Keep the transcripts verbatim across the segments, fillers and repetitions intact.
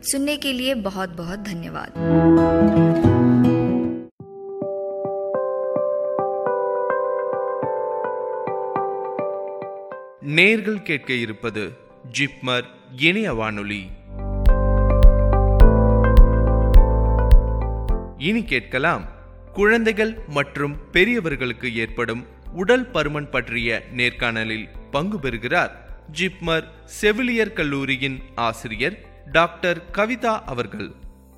सुनने के लिए बहुत बहुत धन्यवाद। நேர்கள் கேட்க இருப்பது ஜிப்மர் இணைய வானொலி. இனி கேட்கலாம், குழந்தைகள் மற்றும் பெரியவர்களுக்கு ஏற்படும் உடல் பருமன் பற்றிய நேர்காணலில் பங்கு பெறுகிறார் ஜிப்மர் செவிலியர் கல்லூரியின் ஆசிரியர் டாக்டர் கவிதா அவர்கள்.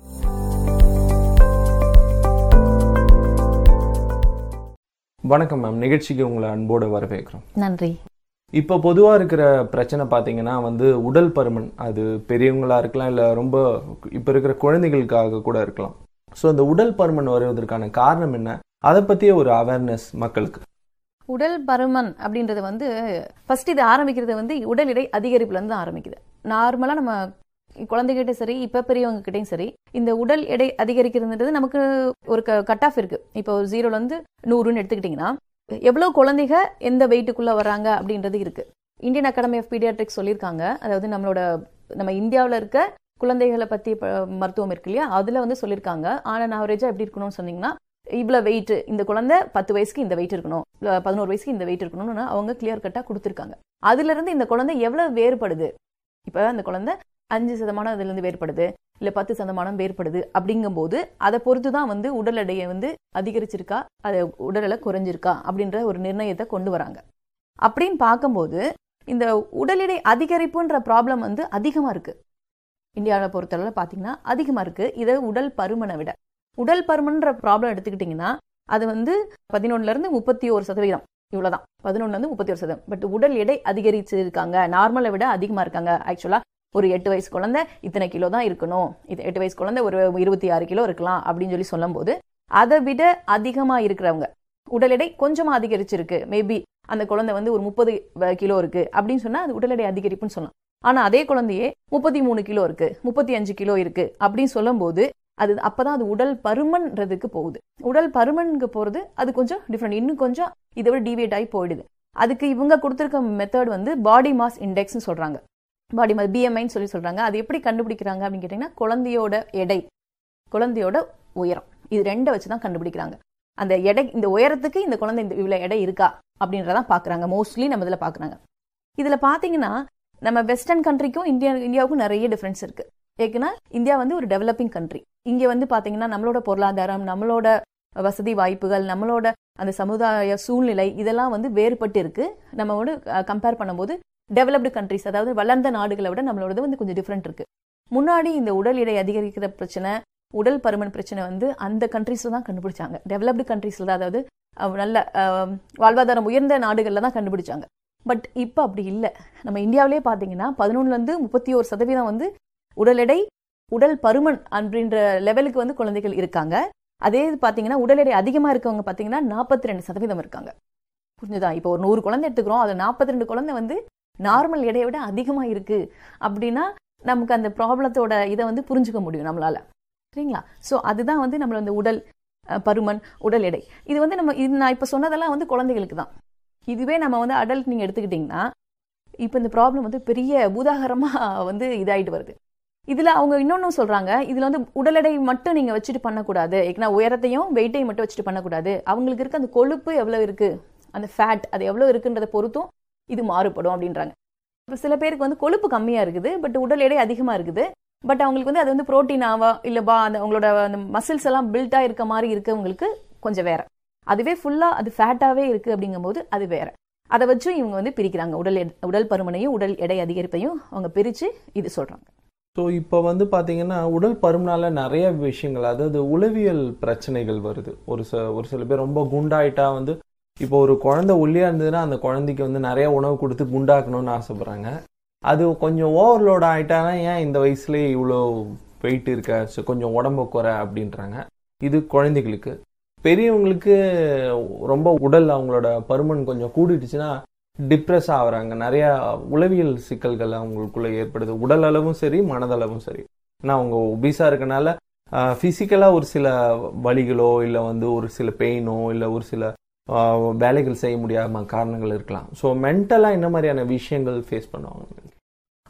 வணக்கம் மேம், நிகழ்ச்சிக்கு உங்களை அன்போடு வரவேற்கிறோம். நன்றி. இப்போ பொதுவாக இருக்கிற பிரச்சனை பார்த்தீங்கன்னா வந்து உடல் பருமன். அது பெரியவங்களா இருக்கலாம், இல்லை ரொம்ப இப்போ இருக்கிற குழந்தைகளுக்காக கூட இருக்கலாம். ஸோ அந்த உடல் பருமன் வருவதற்கான காரணம் என்ன, அதை பற்றிய ஒரு அவேர்னஸ் மக்களுக்கு. உடல் பருமன் அப்படின்றது வந்து ஃபர்ஸ்ட் இது ஆரம்பிக்கிறது வந்து உடல் எடை அதிகரிப்புலேருந்து தான் ஆரம்பிக்குது. நார்மலாக நம்ம குழந்தைகிட்டே சரி, இப்போ பெரியவங்க கிட்டையும் சரி, இந்த உடல் எடை அதிகரிக்கிறதுன்றது நமக்கு ஒரு கட் ஆஃப் இருக்கு. இப்போ ஜீரோலேருந்து நூறுன்னு எடுத்துக்கிட்டிங்கன்னா எவ்வளோ குழந்தைங்க எந்த வெயிட்டுக்குள்ளே வராங்க அப்படின்றது இருக்கு. இந்தியன் அகாடமி ஆஃப் பீடியாட்ரிக்ஸ் சொல்லியிருக்காங்க. அதாவது நம்மளோட நம்ம இந்தியாவில் இருக்க குழந்தைகளை பற்றி மருத்துவம் இருக்கு இல்லையா, அதில் வந்து சொல்லியிருக்காங்க. ஆனால் ஆவரேஜாக எப்படி இருக்கணும்னு சொன்னீங்கன்னா, இவ்வளோ வெயிட், இந்த குழந்தை பத்து வயசுக்கு இந்த வெயிட் இருக்கணும், பதினோரு வயசுக்கு இந்த வெயிட் இருக்கணும்னு அவங்க கிளியர் கட்டாக கொடுத்துருக்காங்க. அதுலேருந்து இந்த குழந்தை எவ்வளோ வேறுபடுது, இப்போ அந்த குழந்தை அஞ்சு சதமானம் அதுலேருந்து வேறுபடுது, இல்லை பத்து சதமானம் வேறுபடுது அப்படிங்கும்போது அதை பொறுத்து தான் வந்து உடல் எடையை வந்து அதிகரிச்சிருக்கா, அது உடல் எடை குறைஞ்சிருக்கா அப்படின்ற ஒரு நிர்ணயத்தை கொண்டு வராங்க. அப்படின்னு பார்க்கும்போது இந்த உடல் எடை அதிகரிப்புன்ற ப்ராப்ளம் வந்து அதிகமாக இருக்குது. இந்தியாவில் பொறுத்தளவில் பார்த்தீங்கன்னா அதிகமாக இருக்குது. இதை உடல் பருமனை விட உடல் பருமன்ற ப்ராப்ளம் எடுத்துக்கிட்டிங்கன்னா அது வந்து பதினொன்னுலேருந்து முப்பத்தி ஒரு சதவீதம் இவ்வளோதான், பதினொன்னுலேருந்து முப்பத்தி ஒரு சதவீதம். பட் உடல் எடை அதிகரிச்சு இருக்காங்க, நார்மலை விட அதிகமாக இருக்காங்க. ஆக்சுவலாக ஒரு எட்டு வயசு குழந்தை இத்தனை கிலோ தான் இருக்கணும், இது எட்டு வயசு குழந்தை ஒரு இருபத்தி ஆறு கிலோ இருக்கலாம் அப்படின்னு சொல்லி சொல்லும் போது அதை விட அதிகமாக இருக்கிறவங்க உடல் எடை கொஞ்சமாக அதிகரிச்சிருக்கு, மேபி அந்த குழந்தை வந்து ஒரு முப்பது கிலோ இருக்கு அப்படின்னு சொன்னால் அது உடல் எடை அதிகரிப்புன்னு சொல்லலாம். ஆனால் அதே குழந்தையே முப்பத்தி மூணு கிலோ இருக்கு, முப்பத்தி அஞ்சு கிலோ இருக்கு அப்படின்னு சொல்லும் போது அது அப்பதான் அது உடல் பருமன்றதுக்கு போகுது. உடல் பருமனுக்கு போகிறது அது கொஞ்சம் டிஃப்ரெண்ட், இன்னும் கொஞ்சம் இதை விட டிவியேட் ஆகி போயிடுது. அதுக்கு இவங்க கொடுத்துருக்க மெத்தட் வந்து பாடி மாஸ் இண்டெக்ஸ்ன்னு சொல்றாங்க, பாடி மாஸ் பிஎம்ஐன்னு சொல்லி சொல்றாங்க. அது எப்படி கண்டுபிடிக்கிறாங்க அப்படின்னு கேட்டீங்கன்னா, குழந்தையோட எடை, குழந்தையோட உயரம், இது ரெண்டை வச்சு தான் கண்டுபிடிக்கிறாங்க. அந்த எடை, இந்த உயரத்துக்கு இந்த குழந்தை இந்த இவ்வளோ எடை இருக்கா அப்படின்றதான் பார்க்குறாங்க. மோஸ்ட்லி நம்ம இதில் பார்க்குறாங்க. இதில் பார்த்தீங்கன்னா நம்ம வெஸ்டர்ன் கண்ட்ரிக்கும் இந்தியா இந்தியாவுக்கும் நிறைய டிஃப்ரென்ஸ் இருக்கு. ஏன்னா இந்தியா வந்து ஒரு டெவலப்பிங் கண்ட்ரி. இங்கே வந்து பார்த்தீங்கன்னா நம்மளோட பொருளாதாரம், நம்மளோட வசதி வாய்ப்புகள், நம்மளோட அந்த சமுதாய சூழ்நிலை இதெல்லாம் வந்து வேறுபட்டு இருக்கு. நம்ம வந்து கம்பேர் பண்ணும்போது டெவலப்டு கண்ட்ரிஸ், அதாவது வளர்ந்த நாடுகளை விட நம்மளோடது வந்து கொஞ்சம் டிஃப்ரெண்ட் இருக்கு. முன்னாடி இந்த உடல் எடை அதிகரிக்கிற பிரச்சனை, உடல் பருமன் பிரச்சனை வந்து அந்த கண்ட்ரீஸ்ல தான் கண்டுபிடிச்சாங்க. டெவலப்டு கண்ட்ரீஸ்ல தான், அதாவது நல்ல வாழ்வாதாரம் உயர்ந்த நாடுகளில் தான் கண்டுபிடிச்சாங்க. பட் இப்போ அப்படி இல்லை. நம்ம இந்தியாவிலே பார்த்தீங்கன்னா பதினொன்னுலேருந்து முப்பத்தி ஒரு சதவீதம் வந்து உடல் எடை உடல் பருமன் அப்படின்ற லெவலுக்கு வந்து குழந்தைகள் இருக்காங்க. அதே பார்த்தீங்கன்னா உடல் எடை அதிகமாக இருக்கவங்க பார்த்தீங்கன்னா நாற்பத்தி ரெண்டு சதவீதம் இருக்காங்க. புரிஞ்சுதா? இப்போ ஒரு நூறு குழந்தை எடுத்துக்கிறோம், அது நாற்பத்தி ரெண்டு குழந்தை வந்து நார்மல் எடையை விட அதிகமாக இருக்கு அப்படின்னா நமக்கு அந்த ப்ராப்ளத்தோட இதை வந்து புரிஞ்சுக்க முடியும் நம்மளால. சரிங்களா? ஸோ அதுதான் வந்து நம்மளோட அந்த உடல் பருமன், உடல் எடை. இது வந்து நம்ம இது நான் இப்போ சொன்னதெல்லாம் வந்து குழந்தைகளுக்கு தான். இதுவே நம்ம வந்து அடல்ட் நீங்கள் எடுத்துக்கிட்டிங்கன்னா இப்போ இந்த ப்ராப்ளம் வந்து பெரிய பூதாகரமாக வந்து இதாகிட்டு வருது. இதில் அவங்க இன்னொன்னும் சொல்கிறாங்க, இதில் வந்து உடல் எடை மட்டும் நீங்கள் வச்சுட்டு பண்ணக்கூடாது, ஏன்னா உயரத்தையும் வெயிட்டையும் மட்டும் வச்சுட்டு பண்ணக்கூடாது. அவங்களுக்கு இருக்க அந்த கொழுப்பு எவ்வளோ இருக்குது, அந்த ஃபேட் அது எவ்வளோ இருக்குன்றதை பொறுத்தும் இது மாறுபடும் அப்படின்றாங்க. இப்போ சில பேருக்கு வந்து கொழுப்பு கம்மியாக இருக்குது, பட் உடல் எடை அதிகமாக இருக்குது. பட் அவங்களுக்கு வந்து அது வந்து புரோட்டீனாவா இல்லை பா அந்த அவங்களோட அந்த மசில்ஸ் எல்லாம் பில்டாக இருக்க மாதிரி இருக்கவங்களுக்கு கொஞ்சம் வேற. அதுவே ஃபுல்லாக அது ஃபேட்டாகவே இருக்குது அப்படிங்கும்போது அது வேற. அதை வச்சும் இவங்க வந்து பிரிக்கிறாங்க. உடல் உடல் பருமனையும் உடல் எடை அதிகரிப்பையும் அவங்க பிரித்து இது சொல்கிறாங்க. ஸோ இப்போ வந்து பார்த்தீங்கன்னா உடல் பருமனால நிறைய விஷயங்கள், அதாவது உளவியல் பிரச்சனைகள் வருது. ஒரு ச ஒரு சில பேர் ரொம்ப குண்டாயிட்டா வந்து, இப்போ ஒரு குழந்தை ஒல்லியாக இருந்ததுன்னா அந்த குழந்தைக்கு வந்து நிறைய உணவு கொடுத்து குண்டாக்கணும்னு ஆசைப்படுறாங்க. அது கொஞ்சம் ஓவர்லோட் ஆகிட்டானா ஏன் இந்த வயசுலேயே இவ்வளோ வெயிட் இருக்க, ஸோ கொஞ்சம் உடம்பு குறை அப்படின்றாங்க. இது குழந்தைகளுக்கு. பெரியவங்களுக்கு ரொம்ப உடல் அவங்களோட பருமன் கொஞ்சம் கூடிடுச்சுன்னா டிப்ரெஸ் ஆகுறாங்க. நிறையா உளவியல் சிக்கல்கள் அவங்களுக்குள்ள ஏற்படுது, உடல் அளவும் சரி மனதளவும் சரி. ஏன்னா அவங்க ஒபீஸாக இருக்கனால ஃபிசிக்கலாக ஒரு சில வலிகளோ இல்லை வந்து ஒரு சில பெயினோ இல்லை ஒரு சில வேலைகள் செய்ய முடியாத காரணங்கள் இருக்கலாம். ஸோ மென்டலாக என்ன மாதிரியான விஷயங்கள் ஃபேஸ் பண்ணுவாங்க?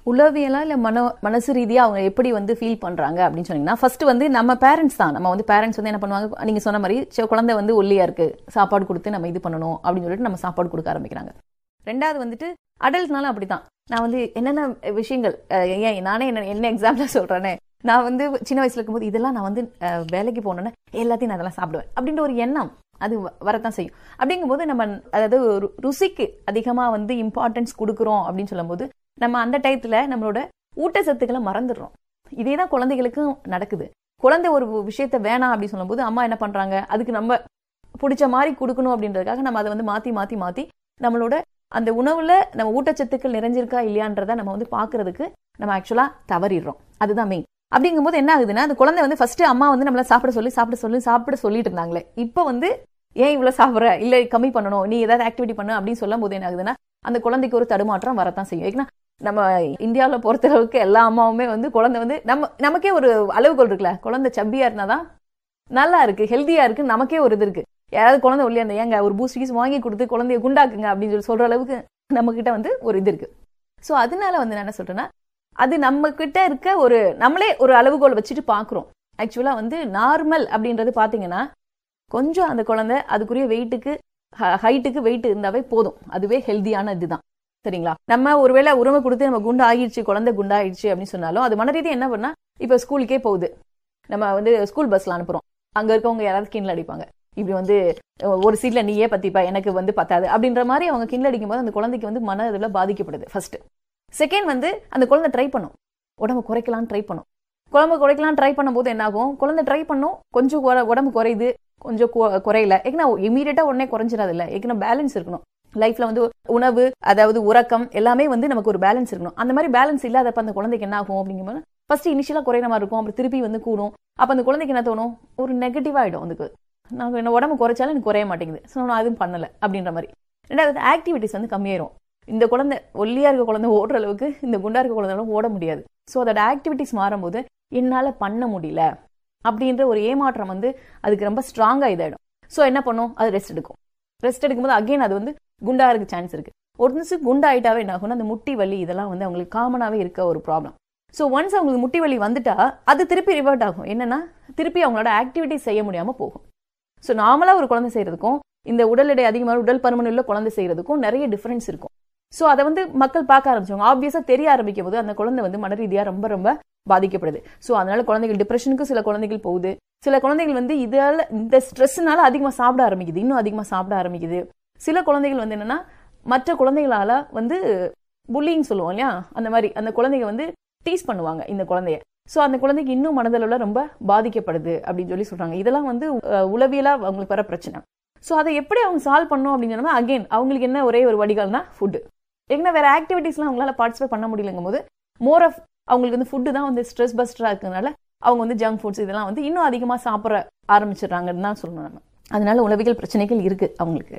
உளவியலா இல்ல மன மனசு ரீதியா அவங்க எப்படி வந்து ஃபீல் பண்றாங்க அப்படின்னு சொன்னீங்கன்னா, ஃபர்ஸ்ட் வந்து நம்ம பேரண்ட்ஸ் தான். நம்ம வந்து பேரண்ட்ஸ் வந்து என்ன பண்ணுவாங்க, நீங்க சொன்ன மாதிரி சரி, குழந்தை வந்து ஒல்லியா இருக்கு, சாப்பாடு கொடுத்து நம்ம இது பண்ணணும் அப்படின்னு சொல்லிட்டு நம்ம சாப்பாடு கொடுக்க ஆரம்பிக்கிறாங்க. ரெண்டாவது வந்துட்டு அடல்ட்னாலும் அப்படிதான். நான் வந்து என்னென்ன விஷயங்கள், ஏன் நானே என்ன என்ன எக்ஸாம்பிளா சொல்றேனே, நான் வந்து சின்ன வயசுல இருக்கும்போது இதெல்லாம் நான் வந்து வேலைக்கு போனோன்னே எல்லாத்தையும் நான் அதெல்லாம் சாப்பிடுவேன் அப்படின்ற ஒரு எண்ணம் அது வரத்தான் செய்யும். அப்படிங்கும்போது நம்ம அதாவது ருசிக்கு அதிகமா வந்து இம்பார்ட்டன்ஸ் கொடுக்குறோம் அப்படின்னு சொல்லும் போது நம்ம அந்த டயத்துல நம்மளோட ஊட்டச்சத்துக்களை மறந்துடுறோம். இதே தான் குழந்தைகளுக்கும் நடக்குது. குழந்தை ஒரு விஷயத்த வேணாம் அப்படின்னு சொல்லும் போது அம்மா என்ன பண்றாங்க, அதுக்கு நம்ம பிடிச்ச மாதிரி கொடுக்கணும் அப்படின்றதுக்காக நம்ம அதை வந்து மாத்தி மாத்தி மாத்தி நம்மளோட அந்த உணவுல நம்ம ஊட்டச்சத்துக்கள் நிறைஞ்சிருக்கா இல்லையான்றத நம்ம வந்து பாக்குறதுக்கு நம்ம ஆக்சுவலா தவறிடுறோம். அதுதான் மெயின். அப்படிங்கும்போது என்ன ஆகுதுன்னா, அந்த குழந்தை வந்து ஃபர்ஸ்ட் அம்மா வந்து நம்மள சாப்பிட சொல்லி சாப்பிட சொல்லி சாப்பிட சொல்லிட்டு இருந்தாங்களே, இப்போ வந்து ஏன் இவ்வளவு சாப்பிட்ற, இல்ல கம்மி பண்ணணும், நீ ஏதாவது ஆக்டிவிட்டி பண்ணு அப்படின்னு சொல்லும் போது என்ன ஆகுதுன்னா, அந்த குழந்தைக்கு ஒரு தடுமாற்றம் வரத்தான் செய்யும். ஏன்னா நம்ம இந்தியாவில் பொறுத்த அளவுக்கு எல்லா அம்மாவுமே வந்து குழந்தை வந்து நம்ம நமக்கே ஒரு அளவுகோல் இருக்குல்ல, குழந்தை சப்பியா இருந்தாதான் நல்லா இருக்கு, ஹெல்த்தியா இருக்கு, நமக்கே ஒரு இது இருக்கு. யாராவது குழந்தை ஒல்லியா இருந்தா ஏங்க ஒரு பூஸ்ட் கீஸ் வாங்கி கொடுத்து குழந்தைய குண்டாக்குங்க அப்படின்னு சொல்லி சொல்ற அளவுக்கு நம்ம கிட்ட வந்து ஒரு இது இருக்கு. ஸோ அதனால வந்து நான் என்ன சொல்றேன்னா, அது நம்ம கிட்ட இருக்க ஒரு நம்மளே ஒரு அளவுகோல் வச்சுட்டு பாக்குறோம். ஆக்சுவலா வந்து நார்மல் அப்படின்றது பாத்தீங்கன்னா கொஞ்சம் அந்த குழந்தை அதுக்குரிய வெயிட்டுக்கு ஹைட்டுக்கு வெயிட் இருந்தாவே போதும், அதுவே ஹெல்த்தியான இதுதான். சரிங்களா? நம்ம ஒருவேளை உரிமை கொடுத்து நம்ம குண்டா ஆகிடுச்சு, குழந்தை குண்டா ஆயிடுச்சு அப்படின்னு சொன்னாலும் அது மனரீதி என்ன பண்ணா, இப்ப ஸ்கூலுக்கே போகுது, நம்ம வந்து ஸ்கூல் பஸ்ல அனுப்புறோம், அங்க இருக்கவங்க யாராவது கிண்டல் அடிப்பாங்க, இப்படி வந்து ஒரு சீட்ல நீயே பத்திப்பா எனக்கு வந்து பத்தாது அப்படின்ற மாதிரி அவங்க கிண்டல் அடிக்கும் போது அந்த குழந்தைக்கு வந்து மன இதுல பாதிக்கப்படுது. ஃபர்ஸ்ட். செகண்ட் வந்து அந்த குழந்தை ட்ரை பண்ணும், உடம்பு குறைக்கலாம்னு ட்ரை பண்ணும். குழம்பு குறைக்கலாம் ட்ரை பண்ணும் போது என்ன ஆகும், குழந்தை ட்ரை பண்ணும், கொஞ்சம் உடம்பு குறையுது, கொஞ்சம் குறையல, ஏன்னா இமீடியட்டா உடனே குறைஞ்சிடாது இல்ல, ஏன்னா பேலன்ஸ் இருக்கணும் லைஃப்ல. வந்து உணவு அதாவது உறக்கம் எல்லாமே வந்து நமக்கு ஒரு பேலன்ஸ் இருக்கணும். அந்த மாதிரி பேலன்ஸ் இல்லாதப்ப அந்த குழந்தைக்கு என்ன ஆகும் அப்படிங்கும்போது ஃபர்ஸ்ட் இனிஷியலா குறையிற மாதிரி இருக்கும், அப்புறம் திருப்பி வந்து கூடும். அப்ப அந்த குழந்தைக்கு என்ன தோணும், ஒரு நெகட்டிவ் ஆயிடும், அதுக்கு நான் என்ன உடம்பு குறைச்சாலும் எனக்கு குறைய மாட்டேங்குது, ஸோ நான் அதுவும் பண்ணல அப்படின்ற மாதிரி. ரெண்டாவது ஆக்டிவிட்டிஸ் வந்து கம்மியாயிரும். இந்த குழந்தை ஒல்லியா இருக்க குழந்தை ஓடுற அளவுக்கு இந்த குண்டா இருக்க குழந்தைகளும் ஓட முடியாது. ஸோ அதோட ஆக்டிவிட்டிஸ் மாறும்போது என்னால பண்ண முடியல அப்படின்ற ஒரு ஏமாற்றம் வந்து அதுக்கு ரொம்ப ஸ்ட்ராங்கா இதாயிடும். ஸோ என்ன பண்ணும், அது ரெஸ்ட் எடுக்கும். ரெஸ்ட் எடுக்கும்போது அகைன் அது வந்து குண்டா இருக்க சான்ஸ் இருக்கு. ஒரு நிமிஷம் குண்டா ஆயிட்டாவே என்ன ஆகும்னா, அந்த முட்டி வலி இதெல்லாம் வந்து அவங்களுக்கு காமனாவே இருக்க ஒரு ப்ராப்ளம். ஸோ ஒன்ஸ் அவங்களுக்கு முட்டி வலி வந்துட்டா அது திருப்பி ரிவர்ட் ஆகும். என்னன்னா திருப்பி அவங்களோட ஆக்டிவிட்டிஸ் செய்ய முடியாம போகும். ஸோ நார்மலா ஒரு குழந்தை செய்யறதுக்கும் இந்த உடல் எடை அதிகமாக உடல் பருமன் உள்ள குழந்தை செய்யறதுக்கும் நிறைய டிஃபரன்ஸ் இருக்கும். ஸோ அதை வந்து மக்கள் பார்க்க ஆரம்பிச்சவங்க ஆப்வியஸா தெரிய ஆரம்பிக்கும் போது அந்த குழந்தை வந்து மன ரீதியா ரொம்ப ரொம்ப பாதிக்கப்படுது. ஸோ அதனால குழந்தைகள் டிப்ரெஷனுக்கு சில குழந்தைகள் போகுது. சில குழந்தைகள் வந்து இதால இந்த ஸ்ட்ரெஸ்னால அதிகமா சாப்பிட ஆரம்பிக்குது, இன்னும் அதிகமா சாப்பிட ஆரம்பிக்குது. சில குழந்தைகள் வந்து என்னன்னா மற்ற குழந்தைகளால வந்து புல்லிங் சொல்லுவோம் இல்லையா, அந்த மாதிரி அந்த குழந்தைங்க வந்து டீஸ் பண்ணுவாங்க இந்த குழந்தைய. ஸோ அந்த குழந்தைக்கு இன்னும் மனதளவுல ரொம்ப பாதிக்கப்படுது அப்படின்னு சொல்லி சொல்றாங்க. இதெல்லாம் வந்து உளவியலா அவங்களுக்கு வர பிரச்சனை. ஸோ அதை எப்படி அவங்க சால்வ் பண்ணணும் அப்படின்னு சொன்னா, அகைன் அவங்களுக்கு என்ன ஒரே ஒரு வடிகால்னா ஃபுட்டு. ஏன்னா வேற ஆக்டிவிட்டிஸ்லாம் அவங்களால பார்ட்டிசிபேட் பண்ண முடியலங்கும் போது மோர் ஆஃப் அவங்களுக்கு வந்து ஃபுட்டு தான் வந்து ஸ்ட்ரெஸ் பஸ்டரா இருக்கிறதுனால அவங்க வந்து ஜங்க் ஃபுட்ஸ் இதெல்லாம் வந்து இன்னும் அதிகமா சாப்பிட ஆரம்பிச்சிடுறாங்கன்னு தான் சொல்லணும் நம்ம. அதனால உளவியல் பிரச்சனைகள் இருக்கு அவங்களுக்கு.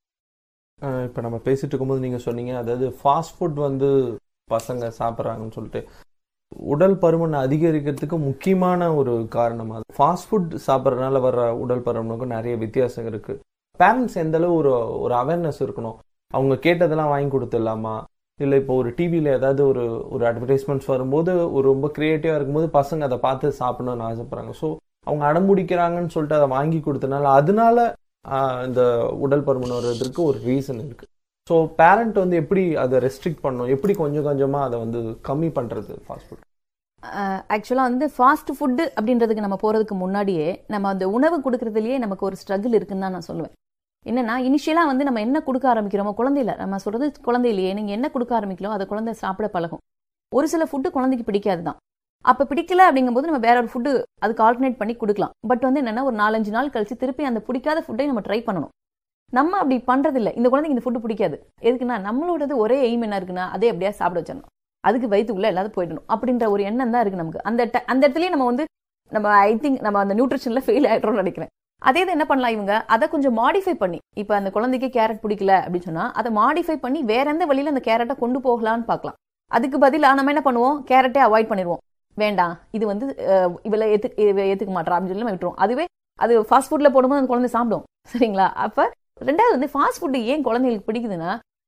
இப்போ நம்ம பேசிட்டு இருக்கும்போது நீங்க சொன்னீங்க, அதாவது ஃபாஸ்ட் ஃபுட் வந்து பசங்க சாப்பிட்றாங்கன்னு சொல்லிட்டு உடல் பருமன் அதிகரிக்கிறதுக்கு முக்கியமான ஒரு காரணம் அது. ஃபாஸ்ட் ஃபுட் சாப்பிட்றதுனால வர்ற உடல் பருமனுக்கும் நிறைய வித்தியாசம் இருக்கு. பேரண்ட்ஸ் எந்த அளவு ஒரு ஒரு அவேர்னஸ் இருக்கணும், அவங்க கேட்டதெல்லாம் வாங்கி கொடுத்துடலாமா, இல்லை இப்போ ஒரு டிவியில் ஏதாவது ஒரு ஒரு அட்வர்டைஸ்மெண்ட்ஸ் வரும்போது ஒரு ரொம்ப கிரியேட்டிவாக இருக்கும்போது பசங்க அதை பார்த்து சாப்பிடணும்னு ஆசைப்படுறாங்க. ஸோ அவங்க அடம்பிடிக்கிறாங்கன்னு சொல்லிட்டு அதை வாங்கி கொடுத்தனால அதனால இந்த உடல் பருமன் வர்றதுக்கு ஒரு ரீசன் இருக்கு. ஸோ பேரண்ட் வந்து எப்படி அதை ரெஸ்ட்ரிக்ட் பண்ணணும், எப்படி கொஞ்சம் கொஞ்சமாக அதை வந்து கம்மி பண்ணுறது ஃபாஸ்ட் ஃபுட்? ஆக்சுவலாக வந்து ஃபாஸ்ட் ஃபுட்டு அப்படின்றதுக்கு நம்ம போகிறதுக்கு முன்னாடியே நம்ம அந்த உணவு கொடுக்கறதுலேயே நமக்கு ஒரு ஸ்ட்ரகிள் இருக்குன்னு தான் நான் சொல்லுவேன். என்னன்னா இனிஷியலாக வந்து நம்ம என்ன கொடுக்க ஆரம்பிக்கிறோமோ, குழந்தையில நம்ம சொல்றது குழந்தையிலேயே நீங்கள் என்ன கொடுக்க ஆரம்பிக்கிறோம் அதை குழந்தை சாப்பிட பழகும். ஒரு சில ஃபுட்டு குழந்தைக்கு பிடிக்காது தான். அப்போ பிடிக்கல அப்படிங்கும்போது நம்ம வேற ஒரு ஃபுட்டு அதுக்கு ஆல்டர்னேட் பண்ணி கொடுக்கலாம். பட் வந்து என்னன்னா ஒரு நாலஞ்சு நாள் கழிச்சு திருப்பி அந்த பிடிக்காத ஃபுட்டை நம்ம ட்ரை பண்ணணும். நம்ம அப்படி பண்றது இல்லை. இந்த குழந்தைக்கு இந்த ஃபுட்டு பிடிக்காது, எதுக்குன்னா நம்மளோடது ஒரே எய்ம் என்ன இருக்குன்னா அதே அப்படியே சாப்பிட வச்சிடணும், அதுக்கு வயிற்றுக்குள்ள எல்லாரும் போயிடணும் அப்படின்ற ஒரு எண்ணம் தான் இருக்கு நமக்கு. அந்த அந்த இடத்துலயே நம்ம வந்து நம்ம ஐ திங்க் நம்ம அந்த நியூட்ரிஷன்ல ஃபெயில் ஆயிடுறோம்னு நினைக்கிறேன். அதே இது என்ன பண்ணலாம், இவங்க அதை கொஞ்சம் மாடிஃபை பண்ணி, இப்போ அந்த குழந்தைக்கு கேரட் பிடிக்கல அப்படின்னு சொன்னா அதை மாடிஃபை பண்ணி வேற எந்த வழியில அந்த கேரட்டை கொண்டு போகலான்னு பார்க்கலாம். அதுக்கு பதிலாக நம்ம என்ன பண்ணுவோம், கேரட்டே அவாய்ட் பண்ணிடுவோம், வேண்டாம் இது வந்து இவளை ஏத்து ஏத்துக்க மாட்டா அப்படின்னு சொல்லி நம்ம விட்டுருவோம். அதுவே அது ஃபாஸ்ட் ஃபுட்ல போடும்போது அந்த குழந்தை சாப்பிடும். சரிங்களா? அப்ப ரெண்டாவது வந்து ஃபாஸ்ட் ஃபுட் ஏன் குழந்தைகளுக்கு பிடிக்குதுன்னா,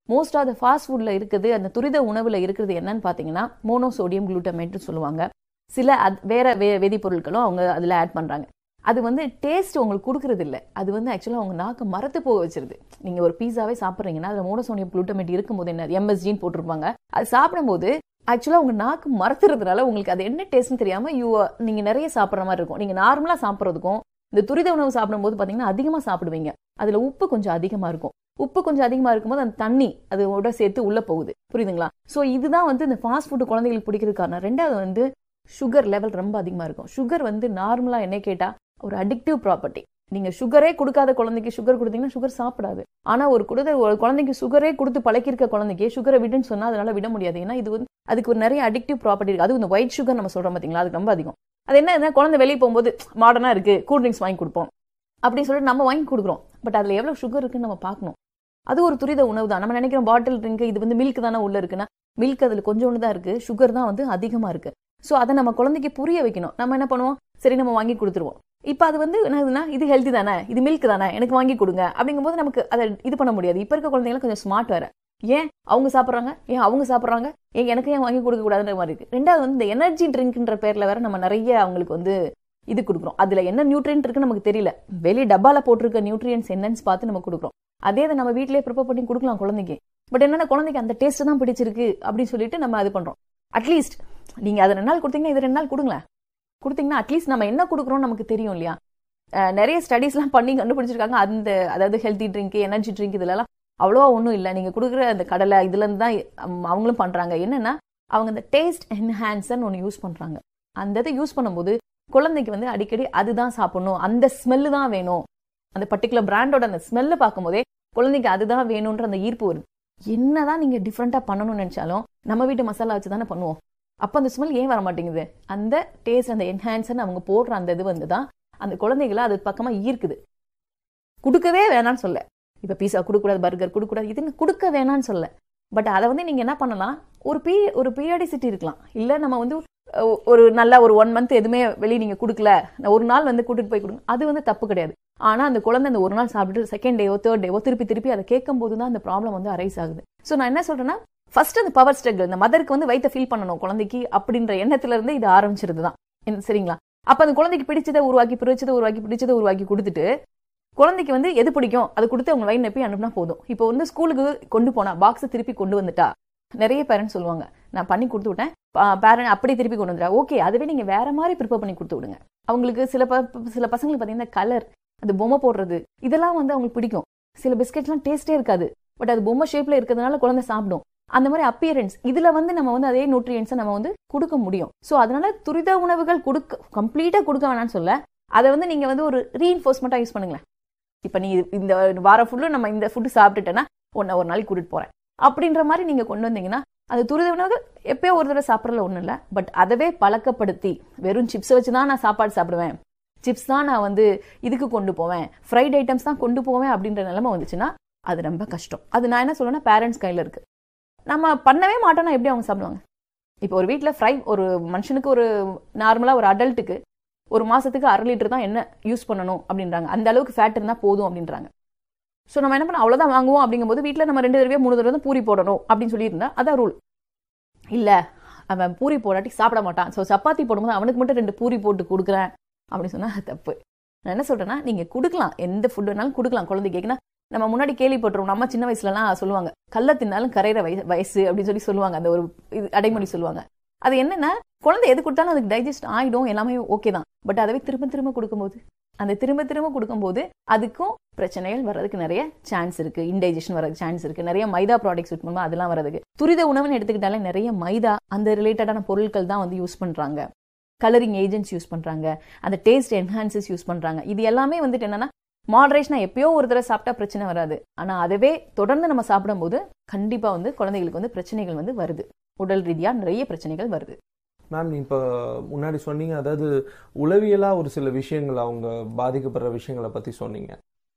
மோஸ்ட் ஆஃப் த ஃபாஸ்ட் ஃபுட்ல இருக்குது, அந்த துரித உணவுல இருக்கிறது என்னன்னு பாத்தீங்கன்னா மோனோசோடியம் குளூட்டமேட் சொல்லுவாங்க. சில வேற வே வேதிப்பொருட்களும் அவங்க அதுல ஆட் பண்றாங்க. அது வந்து டேஸ்ட் உங்களுக்கு கொடுக்கறது இல்லை. அது வந்து ஆக்சுவலாக அவங்க நாக்கு மரத்து போக வச்சிருது. நீங்க ஒரு பீஸாவே சாப்பிட்றீங்கன்னா அதுல மோனோசோடியம் குளூட்டமேட் இருக்கும்போது என்ன எம்எஸ்ஜின்னு போட்டிருப்பாங்க. அது சாப்பிடும்போது ஆக்சுவலா உங்க நாக்கு மரத்துறதுனால உங்களுக்கு அது என்ன டேஸ்ட்னு தெரியாம யூ நீங்க நிறைய சாப்பிட்ற மாதிரி இருக்கும். நீங்க நார்மலா சாப்பிட்றதுக்கும் இந்த துரித உணவு சாப்பிடும்போது பாத்தீங்கன்னா அதிகமா சாப்பிடுவீங்க. அதுல உப்பு கொஞ்சம் அதிகமா இருக்கும். உப்பு கொஞ்சம் அதிகமா இருக்கும்போது அந்த தண்ணி அதோட சேர்த்து உள்ள போகுது. புரியுதுங்களா? சோ இதுதான் வந்து இந்த ஃபாஸ்ட் ஃபுட் குழந்தைகளுக்கு பிடிக்கிறது காரணம். ரெண்டாவது வந்து சுகர் லெவல் ரொம்ப அதிகமா இருக்கும். சுகர் வந்து நார்மலா என்ன கேட்டா ஒரு அடிக்டிவ் ப்ராப்பர்ட்டி. நீங்க சுகரே கொடுக்காத குழந்தைக்கு சுகர் கொடுத்தீங்கன்னா சுகர் சாப்பிடாது. ஆனா ஒரு குழந்தை ஒரு குழந்தைக்கு சுகரே கொடுத்து பழக்கிருக்க குழந்தைக்கு சுகரை விடுன்னு சொன்னா அதனால விட முடியாது. ஏன்னா இது வந்து அதுக்கு ஒரு நிறைய அடிக்டிவ் ப்ராப்பர்ட்டி இருக்கு. அது இந்த ஒயிட் சுகர் நம்ம சொல்றோம் பாத்தீங்களா, அதுக்கு ரொம்ப அதிகம். அது என்ன, குழந்தை வெளியே போகும்போது மாடர்னா இருக்கு கூல் ட்ரிங்க்ஸ் வாங்கி கொடுப்போம் அப்படின்னு சொல்லிட்டு நம்ம வாங்கி கொடுக்குறோம். பட் அதுல எவ்வளவு சுகர் இருக்குன்னு நம்ம பார்க்கணும். அது ஒரு துரித உணவு தான். நம்ம நினைக்கிறோம் பாட்டில் ட்ரிங்க் இது வந்து மில்க் தானே உள்ள இருக்குன்னா, மில்க் அதுல கொஞ்சோண்டு தான் இருக்கு, சுகர் தான் வந்து அதிகமா இருக்கு. சோ அதை நம்ம குழந்தைக்கு புரிய வைக்கணும். நம்ம என்ன பண்ணுவோம், சரி நம்ம வாங்கி கொடுத்துருவோம். இப்ப அது வந்து என்னதுன்னா இது ஹெல்த்தி தானே, இது மில்க் தானே, எனக்கு வாங்கி கொடுங்க அப்படிங்கும்போது நமக்கு அதை இது பண்ண முடியாது. இப்ப இருக்க குழந்தைங்க கொஞ்சம் ஸ்மார்ட் வேற. ஏன் அவங்க சாப்பிட்றாங்க, ஏன் அவங்க சாப்பிட்றாங்க, ஏன் எனக்கு ஏன் வாங்கி கொடுக்க கூடாதுன்ற மாதிரி இருக்கு. ரெண்டாவது வந்து இந்த எனர்ஜி ட்ரிங்க்ன்ற பேர்ல வேற நம்ம நிறைய அவங்களுக்கு வந்து இது கொடுக்குறோம். அதுல என்ன நியூட்ரியன்ட் இருக்குன்னு நமக்கு தெரியல. வெளியே டப்பால போட்டிருக்க நியூட்ரியன்ஸ் என்னன்னு பார்த்து நம்ம கொடுக்குறோம். அதே அதை நம்ம வீட்டிலேயே ப்ரிப்பேர் பண்ணி கொடுக்கலாம் குழந்தைக்கு. பட் என்னன்னா குழந்தைக்கு அந்த டேஸ்ட் தான் பிடிச்சிருக்கு அப்படின்னு சொல்லிட்டு நம்ம அது பண்றோம். அட்லீஸ்ட் நீங்க அதை ரெண்டு நாள் கொடுத்தீங்கன்னா இது ரெண்டு நாள் கொடுங்களேன். கொடுத்தீங்கன்னா அட்லீஸ்ட் நம்ம என்ன கொடுக்குறோம்னு நமக்கு தெரியும் இல்லையா. நிறைய ஸ்டடிஸ் எல்லாம் பண்ணி கண்டுபிடிச்சிருக்காங்க. அந்த அதாவது ஹெல்த்தி ட்ரிங்க், எனர்ஜி ட்ரிங்க் இதுல அவ்வளவா ஒன்றும் இல்லை. நீங்க கொடுக்குற அந்த கடலை இதுல இருந்து தான் அவங்களும் பண்றாங்க. என்னன்னா அவங்க அந்த டேஸ்ட் என்ஹான்சர் ஒன்று யூஸ் பண்றாங்க. அந்த இதை யூஸ் பண்ணும்போது குழந்தைக்கு வந்து அடிக்கடி அதுதான் சாப்பிடணும், அந்த ஸ்மெல்லு தான் வேணும், அந்த பர்டிகுலர் பிராண்டோட அந்த ஸ்மெல்ல பார்க்கும்போதே குழந்தைக்கு அதுதான் வேணும்ன்ற அந்த ஈர்ப்பு வருது. என்னதான் நீங்க டிஃப்ரெண்டா பண்ணணும்னு நினைச்சாலும் நம்ம வீட்டு மசாலா வச்சு தானே பண்ணுவோம். அப்ப அந்த ஸ்மெல் ஏன் வர மாட்டேங்குது? அந்த டேஸ்ட், அந்த என்ஹான்சர் அவங்க போடுற அந்த இது வந்துதான் அந்த குழந்தைகளை அது பக்கமா ஈர்க்குது. கொடுக்கவே வேணான்னு சொல்ல, இப்ப பீஸா கொடுக்கூடாது, பர்கர் கொடுக்கூடாது, இதுன்னு கொடுக்க வேணான்னு சொல்ல. பட் அதை வந்து நீங்க என்ன பண்ணலாம், ஒரு பீ ஒரு பீரியாடிசிட்டி இருக்கலாம். இல்ல நம்ம வந்து ஒரு நல்ல ஒரு ஒன் மந்த் எதுவுமே வெளியே நீங்க கொடுக்கல, ஒரு நாள் வந்து கூட்டிட்டு போய் கொடுங்க, அது வந்து தப்பு கிடையாது. ஆனா அந்த குழந்தை அந்த ஒரு நாள் சாப்பிட்டு செகண்ட் டேவோ தேர்ட் டேவோ திருப்பி திருப்பி அதை கேட்கும் போதுதான் அந்த ப்ராப்ளம் வந்து அரைஸ் ஆகுது. சோ நான் என்ன சொல்றேன்னா, ஃபர்ஸ்ட் அந்த பவர் ஸ்ட்ரகிள், இந்த மதருக்கு வந்து வயித்தை ஃபீல் பண்ணணும் குழந்தைக்கு அப்படின்ற எண்ணத்துல இருந்து இது ஆரம்பிச்சிருதுதான். சரிங்களா? அப்ப அந்த குழந்தைக்கு பிடிச்சதை உருவாக்கி பிடிச்சதை உருவாக்கி பிடிச்சதை உருவாக்கி கொடுத்துட்டு குழந்தைக்கு வந்து எது பிடிக்கும் அது கொடுத்து அவங்க வயிறு நப்பி அனுப்புனா போதும். இப்போ வந்து ஸ்கூலுக்கு கொண்டு போனா பாக்ஸ் திருப்பி கொண்டு வந்துட்டா நிறைய பேரண்ட்ஸ் சொல்லுவாங்க, நான் பண்ணி கொடுத்து விட்டேன், பேரண்ட் அப்படி திருப்பி கொண்டு வந்துட்டா. ஓகே, அதுவே நீங்க வேற மாதிரி ப்ரிப்பேர் பண்ணி கொடுத்து விடுங்க. அவங்களுக்கு சில சில பசங்களுக்கு பாத்தீங்கன்னா கலர், அது பொம்மை போடுறது இதெல்லாம் வந்து அவங்களுக்கு பிடிக்கும். சில பிஸ்கெட்லாம் டேஸ்டே இருக்காது, பட் அது பொம்மை ஷேப்ல இருக்கிறதுனால குழந்தை சாப்பிடும். அந்த மாதிரி அப்பியரன்ஸ் இதுல வந்து நம்ம வந்து அதே நியூட்ரியன்ஸை நம்ம வந்து கொடுக்க முடியும். சோ அதனால துரித உணவுகள் கொடுக்க கம்ப்ளீட்டா கொடுக்க வேணாம்னு சொல்ல, அதை வந்து நீங்க வந்து ஒரு ரீஇன்ஃபோர்ஸ்மெண்டா யூஸ் பண்ணுங்களேன். இப்ப நீ இந்த வார ஃபுல்லு நம்ம இந்த ஃபுட்டு சாப்பிட்டுட்டேன்னா ஒன்னு ஒரு நாளைக்கு கூட்டிட்டு போறேன் அப்படின்ற மாதிரி நீங்க கொண்டு வந்தீங்கன்னா அது துரித உணவுகள் எப்பயோ ஒரு தடவை சாப்பிடறதுல ஒண்ணும் இல்லை. பட் அதவே பழக்கப்படுத்தி வெறும் சிப்ஸை வச்சுதான் நான் சாப்பாடு சாப்பிடுவேன், சிப்ஸ் தான் நான் வந்து இதுக்கு கொண்டு போவேன், ஃப்ரைட் ஐட்டம்ஸ் தான் கொண்டு போவேன் அப்படின்ற நிலைமை வந்துச்சுன்னா அது ரொம்ப கஷ்டம். அது நான் என்ன சொல்லுவேன்னா பேரண்ட்ஸ் கையில இருக்கு. நம்ம பண்ணவே மாட்டோம்னா எப்படி அவங்க சாப்பிடுவாங்க? இப்போ ஒரு வீட்டில் ஃப்ரை ஒரு மனுஷனுக்கு ஒரு நார்மலா ஒரு அடல்ட்டுக்கு ஒரு மாசத்துக்கு அரை லிட்டர் தான் என்ன யூஸ் பண்ணணும் அப்படின்றாங்க. அந்த அளவுக்கு ஃபேட் இருந்தா போதும் அப்படின்றாங்க. ஸோ நம்ம என்ன பண்ண அவ்வளவுதான் வாங்குவோம். அப்படிங்கும்போது வீட்டில் நம்ம ரெண்டு தடவை மூணு தடவை தான் பூரி போடணும் அப்படின்னு சொல்லியிருந்தா அதான் ரூல். இல்ல அவன் பூரி போடாட்டி சாப்பிட மாட்டான், ஸோ சப்பாத்தி போடும்போது அவனுக்கு மட்டும் ரெண்டு பூரி போட்டு கொடுக்குறேன் அப்படின்னு சொன்னா தப்பு. நான் என்ன சொல்றேன்னா, நீங்க கொடுக்கலாம், எந்த ஃபுட் வேணாலும் கொடுக்கலாம் குழந்தைக்கு. கேட்குன்னா நம்ம முன்னாடி கேள்விப்பட்டிருவோம், நம்ம சின்ன வயசுலலாம் சொல்லுவாங்க கல்ல தின்னாலும் கரையிற வயசு வயசு அப்படின்னு சொல்லி சொல்லுவாங்க. அந்த ஒரு இது அடைமொழி சொல்லுவாங்க. அது என்னன்னா குழந்தை எது கொடுத்தாலும் அதுக்கு டைஜஸ்ட் ஆயிடும், எல்லாமே ஓகே தான். பட் அதவே திரும்ப திரும்ப கொடுக்கும்போது அந்த திரும்ப திரும்ப கொடுக்கும்போது அதுக்கும் பிரச்சனைகள் வர்றதுக்கு நிறைய சான்ஸ் இருக்கு. இன்டைஜஷன் வரதுக்கு சான்ஸ் இருக்கு. நிறைய மைதா ப்ராடக்ட்ஸ் யூஸ் பண்ணும்போது அதெல்லாம் வரதுக்கு. துரித உணவுன்னு எடுத்துக்கிட்டாலே நிறைய மைதா அந்த ரிலேட்டடான பொருட்கள் தான் வந்து யூஸ் பண்றாங்க. கலரிங் ஏஜென்ட்ஸ் யூஸ் பண்றாங்க, அந்த டேஸ்ட் என்ஹான்சஸ் யூஸ் பண்றாங்க. இது எல்லாமே வந்துட்டு என்னன்னா மாடரேஷனா எப்பயோ ஒரு தடவை சாப்பிட்டா பிரச்சனை வராது. ஆனா அதுவே தொடர்ந்து நம்ம சாப்பிடும் போது கண்டிப்பா வந்து குழந்தைகளுக்கு வந்து பிரச்சனைகள் வந்து வருது, உடல் ரீதியா நிறைய பிரச்சனைகள் வருது. மேம், இப்போ முன்னாடி சொன்னீங்க, அதாவது உளவியலா ஒரு சில விஷயங்கள் அவங்க பாதிக்கப்படுற விஷயங்களை பத்தி சொன்னீங்க.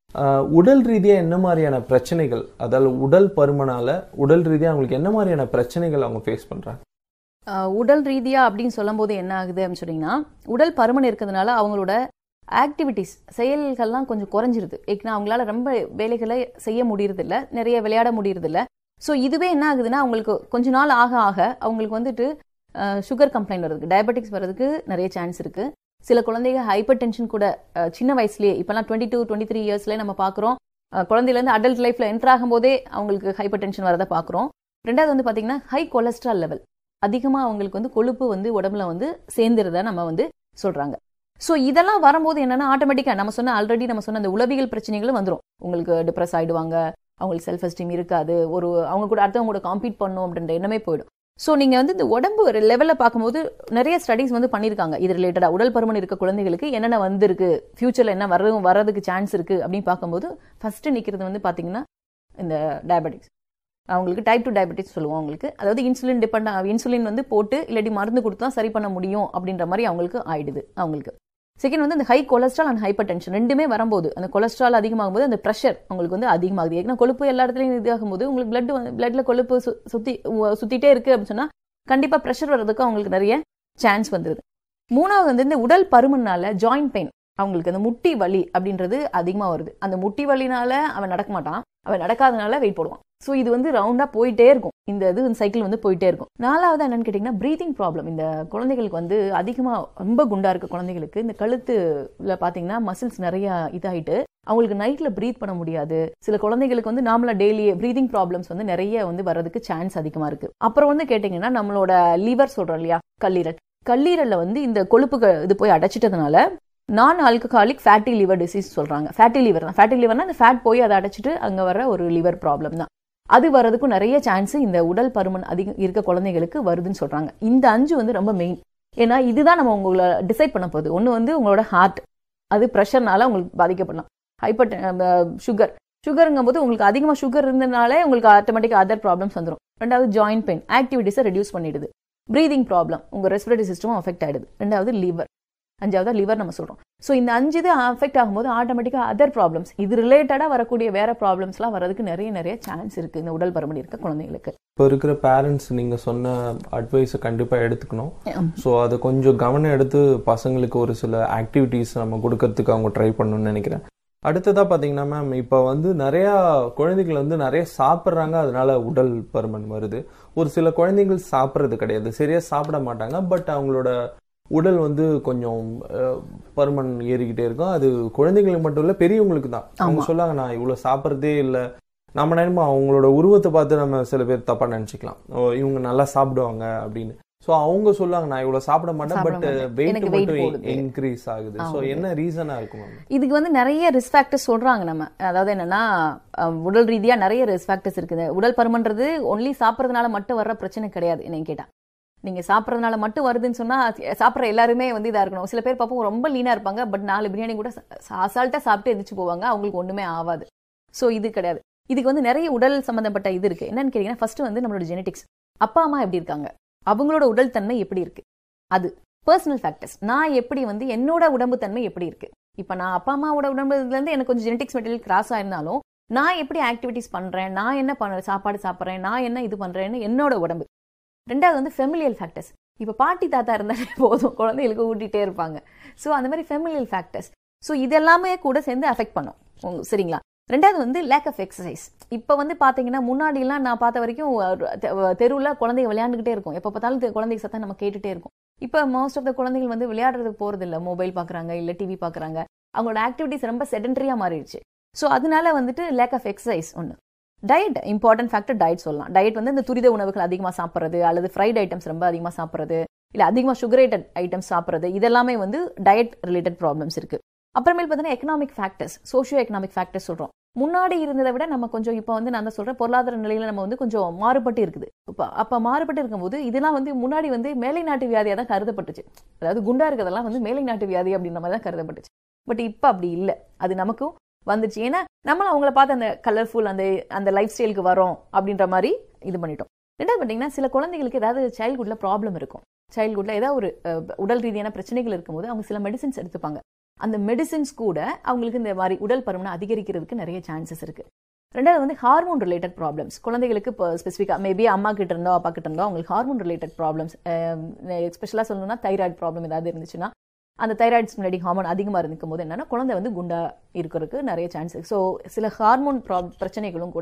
உடல் ரீதியா என்ன மாதிரியான பிரச்சனைகள், அதாவது உடல் பருமனால உடல் ரீதியா அவங்களுக்கு என்ன மாதிரியான பிரச்சனைகள் அவங்க ஃபேஸ் பண்றாங்க? உடல் ரீதியா அப்படின்னு சொல்லும் போது என்ன ஆகுது அப்படின்னு சொன்னீங்கன்னா, உடல் பருமன் இருக்கிறதுனால அவங்களோட ஆக்டிவிட்டிஸ் செயல்கள்லாம் கொஞ்சம் குறைஞ்சிருது. ஏன்னா அவங்களால ரொம்ப வேலைகளை செய்ய முடியறது இல்லை, நிறைய விளையாட முடியறது இல்லை. ஸோ இதுவே என்ன ஆகுதுன்னா அவங்களுக்கு கொஞ்ச நாள் ஆக ஆக அவங்களுக்கு வந்துட்டு சுகர் கம்ப்ளைண்ட் வர்றதுக்கு, டயபெட்டிக்ஸ் வர்றதுக்கு நிறைய சான்ஸ் இருக்கு. சில குழந்தைங்க ஹைப்பர் டென்ஷன் கூட சின்ன வயசுலேயே, இப்போலாம் டுவெண்ட்டி டூ டுவெண்ட்டி த்ரீ இயர்ஸ்லேயே நம்ம பார்க்குறோம், குழந்தையிலேருந்து அடல்ட் லைஃப்ல என்டர் ஆகும் போதே அவங்களுக்கு ஹைப்பர் டென்ஷன் வரதை பார்க்குறோம். ரெண்டாவது வந்து பார்த்தீங்கன்னா ஹை கொலஸ்ட்ரால் லெவல், அதிகமாக அவங்களுக்கு வந்து கொழுப்பு வந்து உடம்புல வந்து சேர்ந்துருத நம்ம வந்து சொல்றாங்க. ஸோ இதெல்லாம் வரும்போது என்னன்னா ஆட்டோமேட்டிக்காக நம்ம சொன்ன ஆல்ரெடி நம்ம சொன்ன அந்த உளவியல் பிரச்சனைகளும் வந்துடும். உங்களுக்கு டிப்ரெஸ் ஆயிடுவாங்க, அவங்களுக்கு செல்ஃப் எஸ்டீம் இருக்காது, ஒரு அவங்க கூட அடுத்தவங்க கூட காம்பீட் பண்ணும் அப்படின்ற எண்ணமே போயிடும். ஸோ நீங்கள் வந்து இந்த உடம்பு ஒரு லெவலில் பார்க்கும்போது நிறைய ஸ்டடீஸ் வந்து பண்ணியிருக்காங்க இது ரிலேட்டடாக. உடல் பருமன் இருக்க குழந்தைகளுக்கு என்னென்ன வந்திருக்கு, ஃபியூச்சரில் என்ன வர வரதுக்கு சான்ஸ் இருக்குது அப்படின்னு பார்க்கும்போது ஃபர்ஸ்ட் நிற்கிறது வந்து பார்த்தீங்கன்னா இந்த டயபெட்டிக்ஸ். அவங்களுக்கு டைப் டூ டயபெட்டிக்ஸ் சொல்லுவோம் அவங்களுக்கு. அதாவது இன்சுலின் டிபெண்ட், இன்சுலின் வந்து போட்டு இல்லாட்டி மருந்து கொடுத்து தான் சரி பண்ண முடியும் அப்படின்ற மாதிரி அவங்களுக்கு ஆயிடுது அவங்களுக்கு. செகண்ட் வந்து அந்த high cholesterol and hyper tension ரெண்டுமே வரும்போது, அந்த கொலஸ்ட்ரால் அதிகமாகும் போது அந்த ப்ரெஷர் உங்களுக்கு வந்து அதிகமாகுது. ஏன்னா கொழுப்பு எல்லா இடத்துலையும் இதாகும் போது உங்களுக்கு பிளட் பிளட்ல கொழுப்பு சுத்தி சுத்திட்டே இருக்கு அப்படின்னு சொன்னா கண்டிப்பா ப்ரெஷர் வர்றதுக்கு அவங்களுக்கு நிறைய சான்ஸ் வந்துருது. மூணாவது வந்து இந்த உடல் பருமனால ஜாயிண்ட் பெயின், அவங்களுக்கு அந்த முட்டி வலி அப்படின்றது அதிகமாக வருது. அந்த முட்டி வலினால அவன் நடக்க மாட்டான், அவன் நடக்காதனால வெயிட் போடுவான். ஸோ இது வந்து ரவுண்டா போயிட்டே இருக்கும், இந்த இது சைக்கிள் வந்து போயிட்டே இருக்கும். நாலாவது என்னன்னு கேட்டீங்கன்னா பிரீதிங் ப்ராப்ளம். இந்த குழந்தைகளுக்கு வந்து அதிகமாக ரொம்ப குண்டா இருக்க குழந்தைகளுக்கு இந்த கழுத்துல பாத்தீங்கன்னா மசில்ஸ் நிறைய இதாயிட்டு அவங்களுக்கு நைட்ல பிரீத் பண்ண முடியாது. சில குழந்தைகளுக்கு வந்து நார்மலா டெய்லி பிரீதிங் ப்ராப்ளம்ஸ் வந்து நிறைய வந்து வர்றதுக்கு சான்ஸ் அதிகமா இருக்கு. அப்புறம் வந்து கேட்டீங்கன்னா நம்மளோட லிவர் சொல்றோம் இல்லையா, கல்லீரல், கல்லீரல்ல வந்து இந்த கொழுப்புகள் இது போய் அடைச்சிட்டதுனால நான் ஆல்கஹாலிக் ஃபேட்டி லிவர் டிசீஸ் சொல்றாங்க. ஃபேட்டி லிவர் தான், ஃபேட்டி லிவர்னா அந்த ஃபேட் போய் அதை அடைச்சிட்டு அங்க வர ஒரு லிவர் ப்ராப்ளம் தான். அது வர்றதுக்கும் நிறைய சான்ஸ் இந்த உடல் பருமன் அதிகம் இருக்க குழந்தைகளுக்கு வருதுன்னு சொல்றாங்க. இந்த அஞ்சு வந்து ரொம்ப மெயின். ஏன்னா இதுதான் நம்ம உங்களை டிசைட் பண்ண போகுது. ஒன்று வந்து உங்களோட ஹார்ட், அது ப்ரெஷர்னால உங்களுக்கு பாதிக்கப்படலாம். ஹைப்பர் சுகர், சுகருங்கும் போது உங்களுக்கு அதிகமாக சுகர் இருந்ததுனாலே உங்களுக்கு ஆட்டோமேட்டிக்காக அதர் ப்ராப்ளம்ஸ் வந்துடும். ரெண்டாவது ஜாயிண்ட் பெயின், ஆக்டிவிட்டிஸை ரெடியூஸ் பண்ணிடுது. பிரீதிங் ப்ராப்ளம், உங்க ரெஸ்பிரேட்டரி சிஸ்டமும் அஃபெக்ட் ஆயிடுது. ரெண்டாவது லிவர், அஞ்சாவது லிவர் நம்ம சொல்றோம். ஸோ இந்த அஞ்சு இது அஃபெக்ட் ஆகும்போது ஆட்டோமேட்டிக்கா அதர் ப்ராப்ளம்ஸ், இது ரிலேட்டடா வரக்கூடிய வேற ப்ராப்ளம்ஸ்லாம் வரதுக்கு நிறைய நிறைய சான்ஸ் இருக்கு இந்த உடல் பருமன் இருக்க குழந்தைகளுக்கு. இப்போ இருக்கிற பேரண்ட்ஸ் நீங்க சொன்ன அட்வைஸை கண்டிப்பா எடுத்துக்கணும். ஸோ அதை கொஞ்சம் கவனம் எடுத்து பசங்களுக்கு ஒரு சில ஆக்டிவிட்டிஸ் நம்ம கொடுக்கறதுக்கு அவங்க ட்ரை பண்ணணும்னு நினைக்கிறேன். அடுத்ததா பாத்தீங்கன்னா மேம், இப்போ வந்து நிறைய குழந்தைகள் வந்து நிறைய சாப்பிட்றாங்க, அதனால உடல் பருமன் வருது. ஒரு சில குழந்தைகள் சாப்பிட்றது கிடையாது, சரியா சாப்பிட மாட்டாங்க, பட் அவங்களோட உடல் வந்து கொஞ்சம் பருமன் ஏறிக்கிட்டே இருக்கும். அது குழந்தைங்களுக்கு மட்டும் இல்ல, பெரியவங்களுக்கு தான். அவங்க சொல்லாங்க நான் இவ்வளவு சாப்பிட்றதே இல்லை. நம்ம நினைப்போம் அவங்களோட உருவத்தை பார்த்து நம்ம சில பேர் தப்பா நினைச்சுக்கலாம், இவங்க நல்லா சாப்பிடுவாங்க அப்படின்னு. ஸோ அவங்க சொல்லுவாங்க நான் இவ்வளவு சாப்பிட மாட்டேன், பட் வெயிட் மட்டும் இன்க்ரீஸ் ஆகுது. ஸோ என்ன ரீசனா இருக்கும்? இதுக்கு வந்து நிறைய ரிஸ்க் ஃபேக்டர்ஸ் சொல்றாங்க நம்ம. அதாவது என்னன்னா உடல் ரீதியா நிறைய ரிஸ்க் ஃபேக்டர்ஸ் இருக்குது. உடல் பருமன்றது ஒன்லி சாப்பிட்றதுனால மட்டும் வர்ற பிரச்சனை கிடையாது. என்னன்னு கேட்டா, நீங்க சாப்பிட்றதுனால மட்டும் வருதுன்னு சொன்னா சாப்பிட்ற எல்லாருமே வந்து இதா இருக்கணும். சில பேர் பார்ப்போம் ரொம்ப லீனா இருப்பாங்க, பட் நாலு பிரியாணி கூட அசால்ட்டா சாப்பிட்டு எந்திரிச்சு போவாங்க, அவங்களுக்கு ஒண்ணுமே ஆகாது. ஸோ இது கிடையாது. இதுக்கு வந்து நிறைய உடல் சம்பந்தப்பட்ட இது இருக்கு. என்னன்னு கேட்டீங்கன்னா ஃபர்ஸ்ட் வந்து நம்மளோட ஜெனடிக்ஸ், அப்பா அம்மா எப்படி இருக்காங்க, அவங்களோட உடல் தன்மை எப்படி இருக்கு, அது பர்சனல் ஃபேக்டர்ஸ். நான் எப்படி வந்து என்னோட உடம்பு தன்மை எப்படி இருக்கு. இப்ப நான் அப்பா அம்மாவோட உடம்புல இருந்து எனக்கு கொஞ்சம் ஜெனடிக்ஸ் மெட்டீரியல் கிராஸ் ஆயிருந்தாலும் நான் எப்படி ஆக்டிவிட்டிஸ் பண்றேன், நான் என்ன பண்ண சாப்பாடு சாப்பிட்றேன், நான் என்ன இது பண்றேன்னு என்னோட உடம்பு. ரெண்டாவது வந்து ஃபெமிலியல் ஃபேக்டர்ஸ். இப்போ பாட்டி தாத்தா இருந்தாலே போதும், குழந்தைகளுக்கு ஊட்டிகிட்டே இருப்பாங்க. ஸோ அந்த மாதிரி ஃபெமிலியல் ஃபேக்டர்ஸ். ஸோ இதெல்லாமே கூட சேர்ந்து அஃபெக்ட் பண்ணும், சரிங்களா. ரெண்டாவது வந்து லேக் ஆஃப் எக்ஸசைஸ். இப்போ வந்து பார்த்தீங்கன்னா முன்னாடிலாம் நான் பார்த்த வரைக்கும் தெருவில் குழந்தைங்க விளையாண்டுக்கிட்டே இருக்கும், எப்போ பார்த்தாலும் குழந்தைங்க சத்தம் நம்ம கேட்டுகிட்டே இருக்கும். இப்போ மோஸ்ட் ஆஃப் த குழந்தைகள் வந்து விளையாடுறதுக்கு போகிறது இல்லை, மொபைல் பார்க்குறாங்க இல்லை டிவி பார்க்குறாங்க. அவங்களோட ஆக்டிவிட்டிஸ் ரொம்ப செடென்டரியாக மாறிடுச்சு. ஸோ அதனால வந்துட்டு லேக் ஆஃப் எக்ஸசைஸ் ஒன்று. டயட், இம்பார்ட்டன்ட் ஃபேக்டர் டயட் சொல்லலாம். டயட் வந்து இந்த துரித உணவுகள் அதிகமாக சாப்பிட்றது, அல்லது ஃப்ரைட் ஐட்டம்ஸ் ரொம்ப அதிகமாக சாப்பிட்றது, இல்லை அதிகமாக சுகரேட்டட் ஐட்டம்ஸ் சாப்பிட்றது, இதெல்லாமே வந்து டயட் ரிலேட்டட் ப்ராப்ளம்ஸ் இருக்கு. அப்புறமேல் பார்த்தீங்கன்னா economic factors, socio economic factors சொல்கிறோம். முன்னாடி இருந்ததை விட நம்ம கொஞ்சம் இப்போ வந்து நான் தான் சொல்கிறேன் பொருளாதார நிலையில நம்ம வந்து கொஞ்சம் மாறுபட்டு இருக்குது. இப்போ அப்போ மாறுபட்டு இருக்கும்போது இதெல்லாம் வந்து முன்னாடி வந்து மேலை நாட்டு வியாதியாக தான் கருதப்பட்டுச்சு. அதாவது குண்டா இருக்கிறதெல்லாம் வந்து மேலை நாட்டு வியாதி அப்படின்ற மாதிரி தான் கருதப்பட்டுச்சு. பட் இப்போ அப்படி இல்லை, அது நமக்கும் வந்துச்சு. ஏன்னா நம்மளும் அவங்கள பார்த்து அந்த கலர்ஃபுல் அந்த அந்த லைஃப் ஸ்டைலுக்கு வரோம் அப்படின்ற மாதிரி இது பண்ணிட்டோம். ரெண்டாவது பார்த்தீங்கன்னா சில குழந்தைகளுக்கு ஏதாவது சைல்ட்ஹுட்ல ப்ராப்ளம் இருக்கும். சைல்ட்ஹுட்ல ஏதாவது ஒரு உடல் ரீதியான பிரச்சனைகள் இருக்கும்போது அவங்க சில மெடிசின்ஸ் எடுத்துப்பாங்க. அந்த மெடிசின்ஸ் கூட அவங்களுக்கு இந்த மாதிரி உடல் பருமனை அதிகரிக்கிறதுக்கு நிறைய சான்சஸ் இருக்கு. ரெண்டாவது வந்து ஹார்மோன் ரிலேட்டட் ப்ராப்ளம்ஸ். குழந்தைகளுக்கு இப்போ ஸ்பெசிஃபிக்காக மேபி அம்மா கிட்ட இருந்தோ அப்பா கிட்ட இருந்தோ அவங்களுக்கு ஹார்மோன் ரிலேட்டட் ப்ராப்ளம்ஸ், எஸ்பெஷலாக சொல்லணும்னா தைராய்டு ப்ராப்ளம் ஏதாவது இருந்துச்சுன்னா, அந்த தைராய்டு ஸ்டிமுலேட்டிங் ஹார்மோன் அதிகமாக இருக்கும் போது என்னன்னா குழந்தை வந்து குண்டா இருக்கிறதுக்கு நிறைய சான்ஸ் இருக்கு. ஸோ சில ஹார்மோன் பிரச்சனைகளும் கூட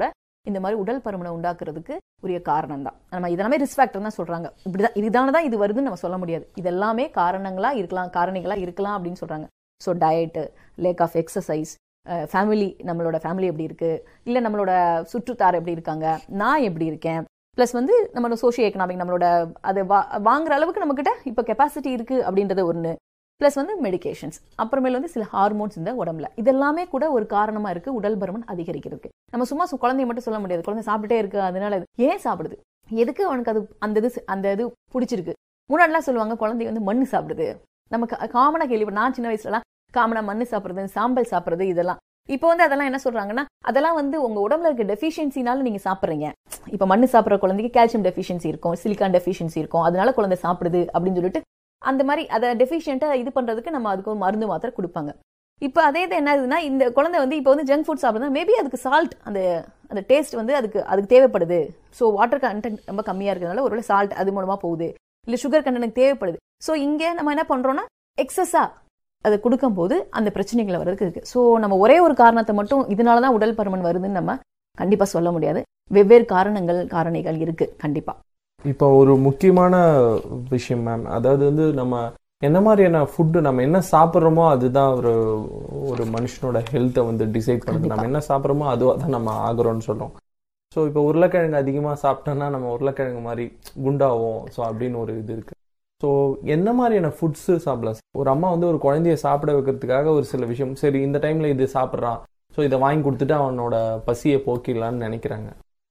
இந்த மாதிரி உடல் பருமனை உண்டாக்குறதுக்கு உரிய காரணம் தான். நம்ம இதெல்லாமே ரிஸ்க் ஃபேக்டர் தான் சொல்றாங்க. இப்படிதான் இதுதானதான் இது வருதுன்னு நம்ம சொல்ல முடியாது. இதெல்லாமே காரணங்களா இருக்கலாம், காரணிகளா இருக்கலாம் அப்படின்னு சொல்றாங்க. So diet, lack of exercise, family, நம்மளோட ஃபேமிலி எப்படி இருக்கு, இல்லை நம்மளோட சுற்றுத்தார் எப்படி இருக்காங்க, நான் எப்படி இருக்கேன், ப்ளஸ் வந்து நம்மளோட சோஷியோ எக்கனாமிக், நம்மளோட அதை வா வாங்குற அளவுக்கு நம்மக்கிட்ட இப்போ கெப்பாசிட்டி இருக்கு அப்படின்றது ஒன்று, ப்ளஸ் வந்து மெடிகேஷன்ஸ், அப்புறமேல வந்து சில ஹார்மோன்ஸ் இந்த உடம்புல, இதெல்லாமே கூட ஒரு காரணமா இருக்கு உடல் பருமன் அதிகரிக்கிறதுக்கு. நம்ம சும்மா குழந்தைய மட்டும் சொல்ல முடியாது, குழந்தை சாப்பிட்டே இருக்கு அதனால ஏன் சாப்பிடுது, எதுக்கு அவனுக்கு அது அந்த இது அந்த இது பிடிச்சிருக்கு. முன்னாடிலாம் சொல்லுவாங்க குழந்தை வந்து மண்ணு சாப்பிடுது, நமக்கு காமனா கேள்வி, நான் சின்ன வயசுலலாம் காமனா மண்ணு சாப்பிடுறது, சாம்பல் சாப்பிடுறது, இதெல்லாம். இப்போ வந்து அதெல்லாம் என்ன சொல்றாங்கன்னா, அதெல்லாம் வந்து உங்க உடம்புல இருக்க டெஃபிஷியன்சினால நீங்க சாப்பிடுறீங்க. இப்ப மண்ணு சாப்பிட்ற குழந்தைக்கு கால்சியம் டெஃபிஷியன்சி இருக்கும், சிலிக்கான் டெஃபிஷியன்சி இருக்கும், அதனால குழந்தை சாப்பிடுது அப்படின்னு சொல்லிட்டு அந்த மாதிரி அதை டெஃபிஷியன்ட்டா இது பண்றதுக்கு நம்ம அதுக்கு ஒரு மருந்து மாத்திரை கொடுப்பாங்க. இப்போ அதே இது என்ன ஆகுதுன்னா, இந்த குழந்தை வந்து இப்போ வந்து ஜங்க் ஃபுட் சாப்பிடுறது, மேபி அதுக்கு சால்ட், அந்த அந்த டேஸ்ட் வந்து அதுக்கு அதுக்கு தேவைப்படுது. ஸோ வாட்டர் கண்டென்ட் ரொம்ப கம்மியா இருக்கிறதுனால ஒருவேளை சால்ட் அது மூலமா போகுது, இல்லை சுகர் கண்டென்ட் தேவைப்படுது. ஸோ இங்கே நம்ம என்ன பண்றோம்னா எக்ஸஸா அதை கொடுக்கும் போது அந்த பிரச்சனைகளை வர்றதுக்கு இருக்கு. ஸோ நம்ம ஒரே ஒரு காரணத்தை மட்டும் இதனாலதான் உடல் பருமன் வருதுன்னு நம்ம கண்டிப்பா சொல்ல முடியாது. வெவ்வேறு காரணங்கள் காரணிகள் இருக்கு கண்டிப்பா. இப்போ ஒரு முக்கியமான விஷயம் மேம், அதாவது வந்து நம்ம என்ன மாதிரியான ஃபுட்டு, நம்ம என்ன சாப்பிட்றோமோ அதுதான் ஒரு ஒரு மனுஷனோட ஹெல்த்தை வந்து டிசைட் பண்ணுது. நம்ம என்ன சாப்பிட்றோமோ அதுவாக தான் நம்ம ஆகுறோம்னு சொல்றோம். ஸோ இப்போ உருளைக்கிழங்கு அதிகமாக சாப்பிட்டோம்னா நம்ம உருளைக்கிழங்கு மாதிரி குண்டாவோம், ஸோ அப்படின்னு ஒரு இது இருக்கு. ஸோ என்ன மாதிரியான ஃபுட்ஸு சாப்பிடலாம்? ஒரு அம்மா வந்து ஒரு குழந்தைய சாப்பிட வைக்கிறதுக்காக ஒரு சில விஷயம், சரி இந்த டைமில் இது சாப்பிட்றான், ஸோ இதை வாங்கி கொடுத்துட்டு அவனோட பசியை போக்கிடலான்னு நினைக்கிறாங்க.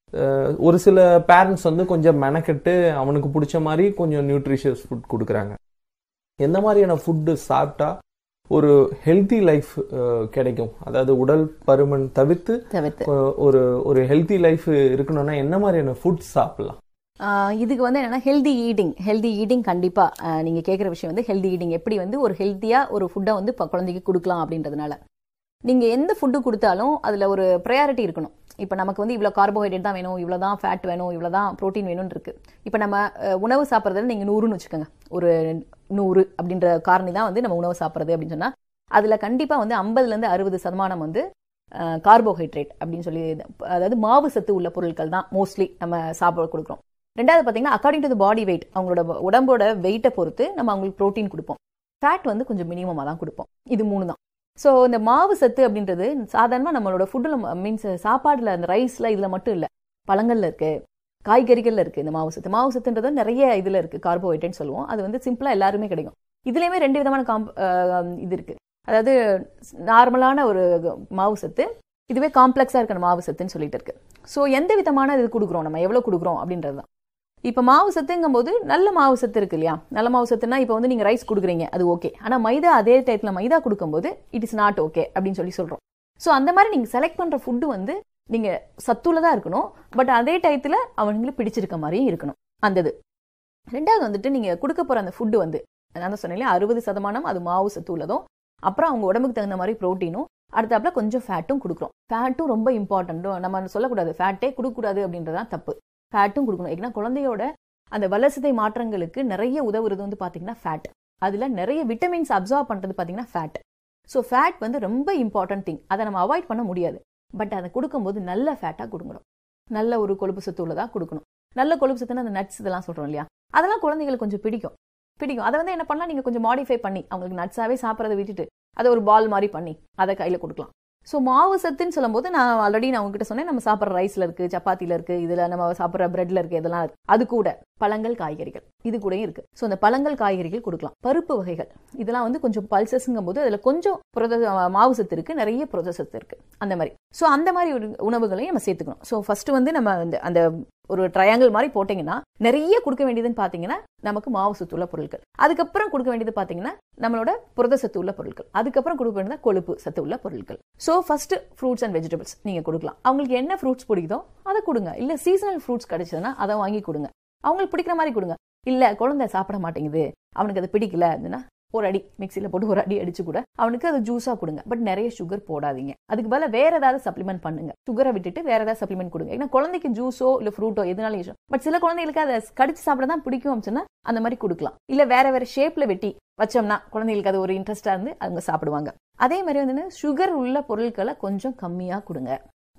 ஒரு சில பேரண்ட்ஸ் வந்து கொஞ்சம் மெனக்கெட்டு அவனுக்கு பிடிச்ச மாதிரி கொஞ்சம் நியூட்ரிஷியஸ் ஃபுட் கொடுக்குறாங்க. எந்த மாதிரியான ஃபுட்டு சாப்பிட்டா ஒரு ஹெல்த்தி லைஃப் கிடைக்கும், அதாவது உடல் பருமன் தவிர்த்து ஒரு ஒரு ஹெல்த்தி லைஃப் இருக்கணும்னா என்ன மாதிரியான ஃபுட் சாப்பிடலாம்? இதுக்கு வந்து என்னன்னா ஹெல்தி ஈட்டிங் ஹெல்தி ஈட்டிங் கண்டிப்பா நீங்க கேட்குற விஷயம் வந்து ஹெல்தி ஈட்டிங் எப்படி வந்து ஒரு ஹெல்த்தியா ஒரு ஃபுட்டை வந்து குழந்தைக்கு கொடுக்கலாம் அப்படின்றதுனால, நீங்க எந்த ஃபுட்டு கொடுத்தாலும் அதுல ஒரு ப்ரையாரிட்டி இருக்கணும். இப்போ நமக்கு வந்து இவ்வளோ கார்போஹைட்ரேட் தான் வேணும், இவ்வளோ தான் ஃபேட் வேணும், இவ்வளோ தான் ப்ரோட்டீன் வேணும்னு இருக்கு. இப்போ நம்ம உணவு சாப்பிட்றதுல நீங்கள் நூறுன்னு வச்சுக்கோங்க, ஒரு நூறு அப்படின்ற காரணி தான் வந்து நம்ம உணவு சாப்பிட்றது அப்படின்னு சொன்னால், அதில் கண்டிப்பாக வந்து ஐம்பதுலேருந்து அறுபது சதமானம் வந்து கார்போஹைட்ரேட் அப்படின்னு சொல்லி, அதாவது மாவு சத்து உள்ள பொருட்கள் தான் மோஸ்ட்லி நம்ம சாப்பிட கொடுக்குறோம். ரெண்டாவது பார்த்தீங்கன்னா according to the body weight, அவங்களோட உடம்போட வெயிட்டை பொறுத்து நம்ம அவங்களுக்கு ப்ரோட்டீன் கொடுப்போம். ஃபேட் வந்து கொஞ்சம் மினிமமாக தான் கொடுப்போம். இது மூணு தான். ஸோ இந்த மாவு சத்து அப்படின்றது சாதாரணமாக நம்மளோட ஃபுட்டில் மீன்ஸ் சாப்பாடில் அந்த ரைஸில் இதில் மட்டும் இல்லை, பழங்கள்ல இருக்கு, காய்கறிகளில் இருக்கு இந்த மாவு சத்து. மாவு சத்துன்றது நிறைய இதில் இருக்கு, கார்போஹைட்ரேட் சொல்லுவோம். அது வந்து சிம்பிளாக எல்லாருமே கிடைக்கும். இதுலேயுமே ரெண்டு விதமான காம்ப் இது இருக்கு, அதாவது நார்மலான ஒரு மாவு சத்து, இதுவே காம்ப்ளெக்ஸாக இருக்கிற மாவு சத்துன்னு சொல்லிட்டு இருக்கு. ஸோ எந்த விதமான இது கொடுக்குறோம், நம்ம எவ்வளோ கொடுக்குறோம் அப்படின்றது தான். இப்போ மாவு சத்துங்கும் போது நல்ல மாவு சத்து இருக்கு இல்லையா, நல்ல மாவு சத்துனா இப்போ வந்து நீங்கள் ரைஸ் கொடுக்குறீங்க அது ஓகே, ஆனால் மைதா அதே டயத்தில் மைதா கொடுக்கும்போது இட் இஸ் நாட் ஓகே அப்படின்னு சொல்லி சொல்கிறோம். ஸோ அந்த மாதிரி நீங்கள் செலக்ட் பண்ணுற ஃபுட்டு வந்து நீங்கள் சத்துள்ளதாக இருக்கணும், பட் அதே டயத்தில் அவங்களுக்கு பிடிச்சிருக்க மாதிரியும் இருக்கணும் அந்த இது. ரெண்டாவது வந்துட்டு நீங்கள் கொடுக்க போகிற அந்த ஃபுட்டு வந்து நான் தான் சொன்னேன், அறுபது சதமானம் அது மாவு சத்து உள்ளதும், அப்புறம் அவங்க உடம்புக்கு தகுந்த மாதிரி ப்ரோட்டீனும், அடுத்தாப்புல கொஞ்சம் ஃபேட்டும் கொடுக்குறோம். ஃபேட்டும் ரொம்ப இம்பார்ட்டன்ட்டும், நம்ம சொல்லக்கூடாது ஃபேட்டே கொடுக்கக்கூடாது அப்படின்றதான் தப்பு. ஃபேட்டும் கொடுக்கணும். ஏன்னா குழந்தையோட அந்த வளர்சிதை மாற்றங்களுக்கு நிறைய உதவுறது வந்து பார்த்தீங்கன்னா ஃபேட். அதில் நிறைய விட்டமின்ஸ் அப்சார்ப் பண்ணுறது பார்த்தீங்கன்னா ஃபேட். ஸோ ஃபேட் வந்து ரொம்ப இம்பார்ட்டன்ட் திங், அதை நம்ம அவாய்ட் பண்ண முடியாது. பட் அதை கொடுக்கும்போது நல்ல ஃபேட்டாக கொடுக்கணும், நல்ல ஒரு கொழுப்பு சத்து உள்ளதாக கொடுக்கணும். நல்ல கொழுப்பு சத்துன்னு அந்த நட்ஸ் இதெல்லாம் சொல்கிறோம் இல்லையா, அதெல்லாம் குழந்தைங்களுக்கு கொஞ்சம் பிடிக்கும் பிடிக்கும் அதை வந்து என்ன பண்ணலாம், நீங்கள் கொஞ்சம் மாடிஃபை பண்ணி அவங்களுக்கு நட்ஸாகவே சாப்பிட்றதை விட்டுட்டு அதை ஒரு பால் மாதிரி பண்ணி அதை கையில் கொடுக்கலாம். ஸோ மாவு சத்துன்னு சொல்லும்போது நான் ஆல்ரெடி நான் உங்ககிட்ட சொன்னேன், நம்ம சாப்பிட்ற ரைஸ்ல இருக்கு, சப்பாத்தில இருக்கு, இதுல நம்ம சாப்பிட்ற பிரெட்ல இருக்கு, இதெல்லாம் இருக்கு. அது கூட பழங்கள் காய்கறிகள் இது கூடயும் இருக்கு. ஸோ அந்த பழங்கள் காய்கறிகள் கொடுக்கலாம். பருப்பு வகைகள் இதெல்லாம் வந்து கொஞ்சம் பல்சஸ்ங்கும் போது அதுல கொஞ்சம் புரத மாவு சத்து இருக்கு, நிறைய புரத சத்து இருக்கு அந்த மாதிரி. ஸோ அந்த மாதிரி ஒரு உணவுகளையும் நம்ம சேர்த்துக்கணும். ஸோ ஃபர்ஸ்ட் வந்து நம்ம அந்த ஒரு ட்ரையாங்கிள் மாதிரி போட்டீங்கன்னா நிறைய கொடுக்க வேண்டியதுன்னு பாத்தீங்கன்னா நமக்கு மாவு சத்து உள்ள பொருட்கள், அதுக்கப்புறம் கொடுக்க வேண்டியது பாத்தீங்கன்னா நம்மளோட புரத சத்து உள்ள பொருட்கள், அதுக்கப்புறம் கொடுக்க வேண்டியது கொழுப்பு சத்து உள்ள பொருட்கள். So first fruits and vegetables நீங்க கொடுக்கலாம். அவங்களுக்கு என்ன ஃப்ரூட்ஸ் பிடிக்குதோ அதை கொடுங்க. இல்ல சீசனல் ஃப்ரூட்ஸ் கிடைச்சதுன்னா அதை வாங்கி கொடுங்க. அவங்களுக்கு பிடிக்கிற மாதிரி கொடுங்க. இல்ல குழந்தை சாப்பிட மாட்டேங்குது, அவனுக்கு அது பிடிக்கல அப்படின்னா ஒரு அடி மிக்சியில் போட்டு ஒரு அடி அடிச்சு கூட அவனுக்கு அது ஜூஸா கொடுங்க. பட் நிறைய சுகர் போடாதீங்க. அதுக்கு பதிலா வேற ஏதாவது சப்ளிமெண்ட் பண்ணுங்க. சுகரை விட்டுட்டு வேற ஏதாவது சப்ளிமெண்ட் கொடுங்க. ஏன்னா குழந்தைக்கு ஜூஸோ இல்ல ஃப்ரூட்டோ எதுனாலும் யூஸ். பட் சில குழந்தைகளுக்கு அதை கடிச்சு சாப்பிட தான் பிடிக்கும் அப்படின்னா அந்த மாதிரி கொடுக்கலாம். இல்ல வேற வேற ஷேப்ல வெட்டி வச்சோம்னா குழந்தைகளுக்கு அது ஒரு இன்ட்ரெஸ்டா இருந்து அவங்க சாப்பிடுவாங்க. அதே மாதிரி வந்து சுகர் உள்ள பொருட்களை கொஞ்சம் கம்மியா கொடுங்க.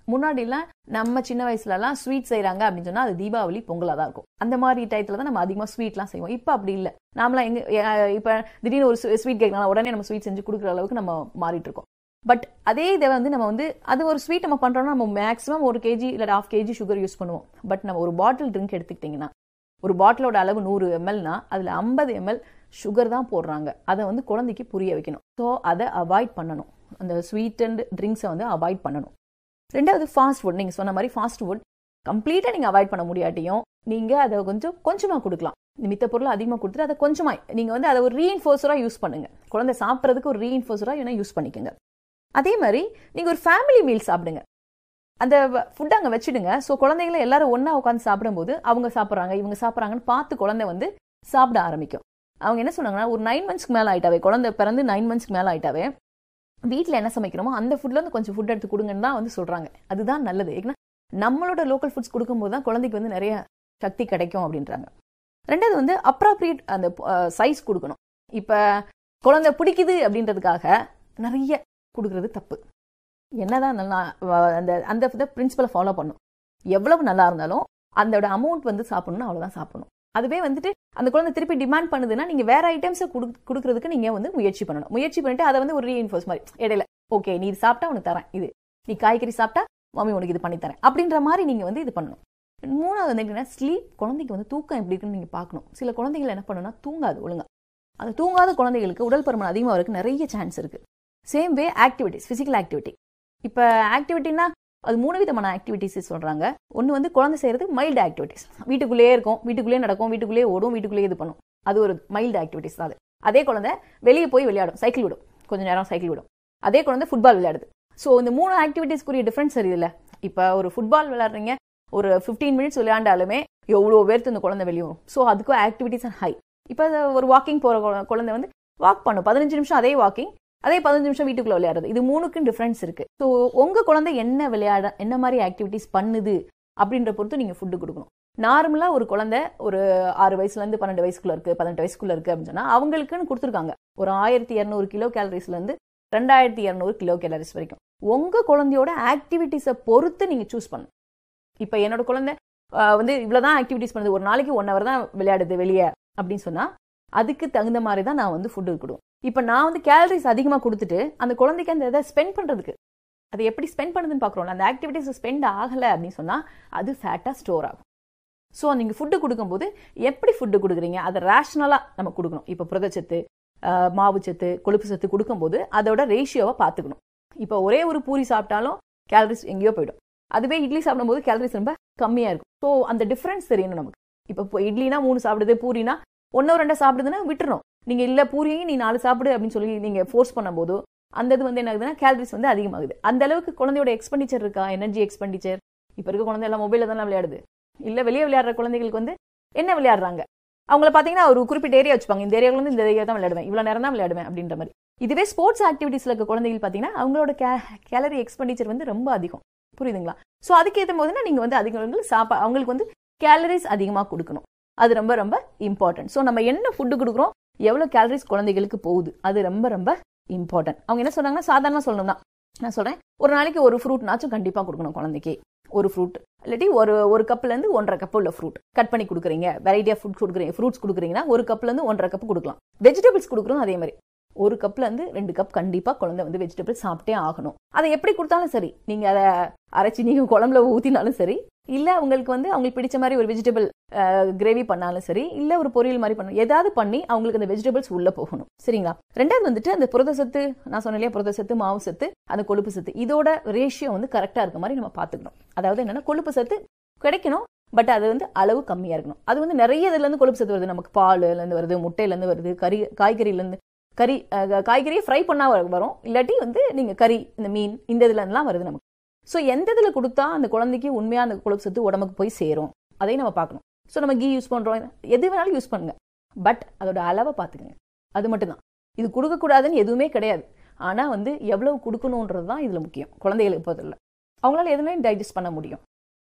முன்னாடிலாம் நம்ம சின்ன வயசுலலாம் ஸ்வீட் செய்யறாங்க அப்படின்னு சொன்னா அது தீபாவளி பொங்கலாக தான் இருக்கும். அந்த மாதிரி டயத்துல தான் நம்ம அதிகமாக ஸ்வீட்லாம் செய்வோம். இப்போ அப்படி இல்லை. நாமலாம் எங்க இப்போ திடீர்னு ஒரு ஸ்வீட் கேட்கலாம், உடனே நம்ம ஸ்வீட் செஞ்சு கொடுக்குற அளவுக்கு நம்ம மாறிட்டு இருக்கோம். பட் அதே இதை வந்து நம்ம வந்து அது ஒரு ஸ்வீட் நம்ம பண்றோம்னா நம்ம மேக்ஸிமம் ஒரு கேஜி இல்லை ஹாஃப் கேஜி சுகர் யூஸ் பண்ணுவோம். பட் நம்ம ஒரு பாட்டில் ட்ரிங்க் எடுத்துக்கிட்டிங்கன்னா ஒரு பாட்டிலோட அளவு நூறு எம்எல்னா அதில் ஐம்பது எம்எல் சுகர் தான் போடுறாங்க. அதை வந்து குழந்தைக்கு புரிய வைக்கணும். ஸோ அதை அவாய்ட் பண்ணணும். அந்த ஸ்வீட் அண்ட் ட்ரிங்க்ஸை வந்து அவாய்ட் பண்ணணும். ரெண்டாவது ஃபாஸ்ட் ஃபுட். நீங்கள் சொன்ன மாதிரி ஃபாஸ்ட் ஃபுட் கம்ப்ளீட்டாக நீங்கள் அவாய்ட் பண்ண முடியாட்டியும் நீங்கள் அதை கொஞ்சம் கொஞ்சமாக கொடுக்கலாம். இந்த மித்த பொருளை அதிகமாக கொடுத்துட்டு அதை கொஞ்சமாக நீங்கள் வந்து அதை ஒரு ரீஇன்ஃபோர்ஸராக யூஸ் பண்ணுங்க. குழந்தை சாப்பிட்றதுக்கு ஒரு ரீஇன்ஃபோர்ஸராக வேணால் யூஸ் பண்ணிக்கோங்க. அதே மாதிரி நீங்கள் ஒரு ஃபேமிலி மீல் சாப்பிடுங்க. அந்த ஃபுட் அங்கே வச்சுடுங்க. ஸோ குழந்தைகளை எல்லாரும் ஒன்றா உட்காந்து சாப்பிடும்போது அவங்க சாப்பிட்றாங்க இவங்க சாப்பிட்றாங்கன்னு பார்த்து குழந்தை வந்து சாப்பிட ஆரம்பிக்கும். அவங்க என்ன சொன்னாங்கன்னா ஒரு நைன் மந்த்ஸ்க்கு மேலே ஆயிட்டாவே, குழந்தை பிறந்து நைன் மந்த்ஸ்க்கு மேலே ஆயிட்டாவே வீட்டில் என்ன சமைக்கிறோமோ அந்த ஃபுட்ல இருந்து கொஞ்சம் ஃபுட் எடுத்து கொடுங்கன்னு தான் வந்து சொல்றாங்க. அதுதான் நல்லது. ஏன்னா நம்மளோட லோக்கல் ஃபுட்ஸ் கொடுக்கும்போது தான் குழந்தைக்கு வந்து நிறைய சக்தி கிடைக்கும் அப்படின்றாங்க. ரெண்டாவது வந்து அப்ராப்ரியேட் அந்த சைஸ் கொடுக்கணும். இப்போ குழந்தை பிடிக்குது அப்படின்றதுக்காக நிறைய கொடுக்கறது தப்பு. என்னதான் நல்லா அந்த அந்த பிரின்சிபலை ஃபாலோ பண்ணும். எவ்வளவு நல்லா இருந்தாலும் அதோட அமௌண்ட் வந்து சாப்பிடணும்னு அவ்வளோதான் சாப்பிடணும். அதுவே வந்துட்டு அந்த குழந்தை திருப்பி டிமாண்ட் பண்ணுதுன்னா நீங்க வேற ஐட்டம்ஸை கொடுக்கறதுக்கு நீங்க வந்து முயற்சி பண்ணணும். முயற்சி பண்ணிட்டு அதை வந்து ஒரு ரீஇன்ஃபோர்ஸ் மாதிரி இடையில ஓகே நீ இது சாப்பிட்டா உனக்கு தரேன், இது நீ காய்கறி சாப்பிட்டா மம்மி உனக்கு இது பண்ணி தரேன் அப்படின்ற மாதிரி நீங்க வந்து இது பண்ணணும். மூணாவது வந்து என்னன்னா ஸ்லீப். குழந்தைக்கு வந்து தூக்கம் எப்படி இருக்குன்னு நீங்க பார்க்கணும். சில குழந்தைகள் என்ன பண்ணணும்னா தூங்காது ஒழுங்கா. அந்த தூங்காத குழந்தைகளுக்கு உடல் பருமன் அதிகமாக இருக்கு நிறைய சான்ஸ் இருக்கு. Same way activities, physical activity. இப்போ ஆக்டிவிட்டினா அது மூணு விதமான ஆக்டிவிட்டிஸ் சொல்றாங்க. ஒன்று வந்து குழந்தை செய்யறது மைல்டு ஆக்டிவிட்டிஸ். வீட்டுக்குள்ளேயே இருக்கும், வீட்டுக்குள்ளேயே நடக்கும், வீட்டுக்குள்ளேயே ஓடும், வீட்டுக்குள்ளேயே இது பண்ணும். அது ஒரு மைல்டு ஆக்டிவிட்டிஸ் தான் அது. அதே குழந்தை வெளியே போய் விளையாடும், சைக்கிள் விடும், கொஞ்சம் நேரம் சைக்கிள் விடும். அதே குழந்தை ஃபுட்பால் விளையாடுது. ஸோ இந்த மூணு ஆக்டிவிட்டிஸ்க்குரிய டிஃபரன்ஸ் தெரியுதுல்ல. இப்போ ஒரு ஃபுட்பால் விளையாடுறீங்க, ஒரு ஃபிஃப்டீன் மினிட்ஸ் விளையாண்டாலுமே எவ்வளோ பேர்த்து இந்த குழந்தை வெளியே வரும். ஸோ அதுக்கும் ஆக்டிவிட்டிஸ் ஹை. இப்போ ஒரு வாக்கிங் போகிற குழந்தை வந்து வாக் பண்ணும் பதினஞ்சு நிமிஷம், அதே வாக்கிங், அதே பதினஞ்சு நிமிஷம் வீட்டுக்குள்ள விளையாடுறது. இது மூணுக்கும் டிஃபரன்ஸ் இருக்கு. ஸோ உங்க குழந்தை என்ன விளையாட என்ன மாதிரி ஆக்டிவிட்டிஸ் பண்ணுது அப்படின்ற பொறுத்து நீங்க ஃபுட்டு கொடுக்கணும். நார்மலா ஒரு குழந்தை ஒரு ஆறு வயசுல இருந்து பன்னெண்டு வயசுக்குள்ள இருக்கு, பதினெட்டு வயசுக்குள்ள இருக்கு அப்படின்னு சொன்னா அவங்களுக்குன்னு கொடுத்துருக்காங்க ஒரு ஆயிரத்தி இரநூறு கிலோ கேலரிஸ்ல இருந்து ரெண்டாயிரத்தி இரநூறு கிலோ கேலரிஸ் வரைக்கும். உங்க குழந்தையோட ஆக்டிவிட்டிஸை பொறுத்து நீங்க சூஸ் பண்ணணும். இப்ப என்னோட குழந்தை வந்து இவ்வளவுதான் ஆக்டிவிட்டிஸ் பண்ணுது, ஒரு நாளைக்கு ஒன் ஹவர் தான் விளையாடுது வெளியே அப்படின்னு சொன்னா அதுக்கு தகுந்த மாதிரி தான் நான் வந்து ஃபுட்டு கொடுக்கும். இப்போ நான் வந்து கேலரிஸ் அதிகமாக கொடுத்துட்டு அந்த குழந்தைக்கு அந்த இதை ஸ்பெண்ட் பண்ணுறதுக்கு அது எப்படி ஸ்பெண்ட் பண்ணுதுன்னு பார்க்குறோம்ல, அந்த ஆக்டிவிட்டிஸ் ஸ்பெண்ட் ஆகலை அப்படின்னு சொன்னால் அது ஃபேட்டாக ஸ்டோர் ஆகும். ஸோ நீங்கள் ஃபுட்டு கொடுக்கும்போது எப்படி ஃபுட்டு கொடுக்குறீங்க அதை ரேஷனலாக நம்ம கொடுக்கணும். இப்போ புரதச்சத்து, மாவுச்சத்து, கொழுப்பு சத்து கொடுக்கும்போது அதோட ரேஷியோவை பார்த்துக்கணும். இப்போ ஒரே ஒரு பூரி சாப்பிட்டாலும் கேலரிஸ் எங்கேயோ போயிடும். அதுவே இட்லி சாப்பிடும்போது கேலரிஸ் ரொம்ப கம்மியாக இருக்கும். ஸோ அந்த டிஃப்ரென்ஸ் தெரியணும் நமக்கு. இப்போ இட்லினா மூணு சாப்பிடுது, பூரினா ஒன்னோ ரெண்டா சாப்பிடுதுன்னா விட்டுறணும். நீங்க இல்ல பூரியையும் நீ நாலு சாப்பிடு அப்படின்னு சொல்லி நீங்க ஃபோர்ஸ் பண்ணும்போது அந்த இது வந்து என்ன ஆகுதுன்னா கேலரிஸ் வந்து அதிகமாகுது. அந்த அளவுக்கு குழந்தையோட எக்ஸ்பெண்டிச்சர் இருக்கா, எனர்ஜி எக்ஸ்பெண்டிச்சர். இப்ப இருக்க குழந்தை எல்லாம் மொபைல தானே விளையாடுது. இல்ல வெளியே விளையாடுற குழந்தைகளுக்கு வந்து என்ன விளையாடுறாங்க, அவங்கள பாத்தீங்கன்னா ஒரு குறிப்பிட்ட ஏரியா வச்சுப்பாங்க, இந்த ஏரியாவுல இருந்து இந்த ஏரியா தான் விளையாடுவேன், இவ்வளவு நேரம் தான் விளையாடுவேன் அப்படின்ற மாதிரி. இதுவே ஸ்போர்ட்ஸ் ஆக்டிவிட்டிஸ்ல இருக்க குழந்தைகள் பாத்தீங்கன்னா அவங்களோட கேலரி எக்ஸ்பெண்டிச்சர் வந்து ரொம்ப அதிகம். புரியுதுங்களா? ஸோ அதுக்கு ஏற்ற போதுன்னா நீங்க வந்து அதிகம் சாப்பா அவங்களுக்கு வந்து கேலரிஸ் அதிகமா கொடுக்கணும். அது ரொம்ப ரொம்ப இம்பார்ட்டன்ட். ஸோ நம்ம என்ன ஃபுட்டு கொடுக்குறோம், எவ்வளவு கேலரிஸ் குழந்தைகளுக்கு போகுது, அது ரொம்ப ரொம்ப இம்பார்ட்டன்ட். அவங்க என்ன சொன்னாங்கன்னா சாதாரணமா சொல்லணும் தான் நான் சொல்றேன். ஒரு நாளைக்கு ஒரு ஃப்ரூட்னாச்சும் கண்டிப்பா கொடுக்கணும் குழந்தைக்கு. ஒரு ஃப்ரூட் இல்லாட்டி ஒரு ஒரு கப்ல இருந்து ஒன்றரை கப் உள்ள ஃப்ரூட் கட் பண்ணி கொடுக்குறீங்க, வெரைட்டி ஆஃப் ஃபுட் கொடுக்குறீங்க, ஃப்ரூட்ஸ் கொடுக்குறீங்கன்னா ஒரு கப்ல இருந்து ஒன்றரை கப் கொடுக்கலாம். வெஜிடபிள்ஸ் கொடுக்குறோம் அதே மாதிரி ஒரு கப்ல இருந்து ரெண்டு கப் கண்டிப்பா குழந்தை வந்து வெஜிடபிள்ஸ் சாப்பிட்டே ஆகணும். அதை எப்படி கொடுத்தாலும் சரி, நீங்க அதை அரைச்சி நீங்க குழம்புல ஊத்தினாலும் சரி, இல்ல உங்களுக்கு வந்து அவங்களுக்கு பிடிச்ச மாதிரி ஒரு வெஜிடபிள் கிரேவி பண்ணாலும் சரி, இல்ல ஒரு பொரியல் மாதிரி பண்ணணும், ஏதாவது பண்ணி அவங்களுக்கு அந்த வெஜிடபிள்ஸ் உள்ள போகணும். சரிங்களா? ரெண்டாவது வந்துட்டு அந்த புரதசத்து, நான் சொன்னேன் இல்லையா, புரதசத்து, மாவு சத்து, அந்த கொழுப்பு சத்து, இதோட ரேஷியோ வந்து கரெக்டா இருக்க மாதிரி நம்ம பாத்துக்கணும். அதாவது என்னன்னா கொழுப்பு சத்து கிடைக்கணும், பட் அது வந்து அளவு கம்மியா இருக்கணும். அது வந்து நிறைய இதுல இருந்து கொழுப்பு சத்து வருது, நமக்கு பால்ல இருந்து வருது, முட்டையில இருந்து வருது, கறி காய்கறில இருந்து கறி காய்கறியை ஃப்ரை பண்ணா வரும், இல்லாட்டி வந்து நீங்க கறி, இந்த மீன், இந்த இதுல இருந்துலாம் வருது நமக்கு. ஸோ எந்த இதில் கொடுத்தா அந்த குழந்தைக்கு உண்மையா அந்த கொழுப்பு சத்து உடம்புக்கு போய் சேரும் அதையும் நம்ம பார்க்கணும். ஸோ நம்ம கீ யூஸ் பண்றோம், எது வேணாலும் யூஸ் பண்ணுங்க, பட் அதோட அளவை பார்த்துக்கங்க. அது மட்டும்தான். இது கொடுக்கக்கூடாதுன்னு எதுவுமே கிடையாது. ஆனா வந்து எவ்வளவு கொடுக்கணுன்றது தான் இதுல முக்கியம். குழந்தைகளுக்கு போதில்லை, அவங்களால எதுவுமே டைஜஸ்ட் பண்ண முடியும்.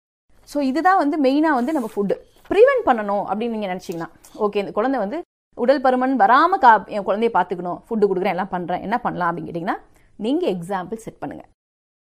ஸோ இதுதான் வந்து மெயினா வந்து நம்ம ஃபுட்டு ப்ரிவென்ட் பண்ணணும் அப்படின்னு நீங்க நினைச்சீங்கன்னா, ஓகே இந்த குழந்தை வந்து உடல் பருமன் வராம கா என் குழந்தைய பார்த்துக்கணும், ஃபுட்டு கொடுக்குறேன், எல்லாம் பண்றேன், என்ன பண்ணலாம் அப்படின்னு கேட்டீங்கன்னா, நீங்க எக்ஸாம்பிள் செட் பண்ணுங்க.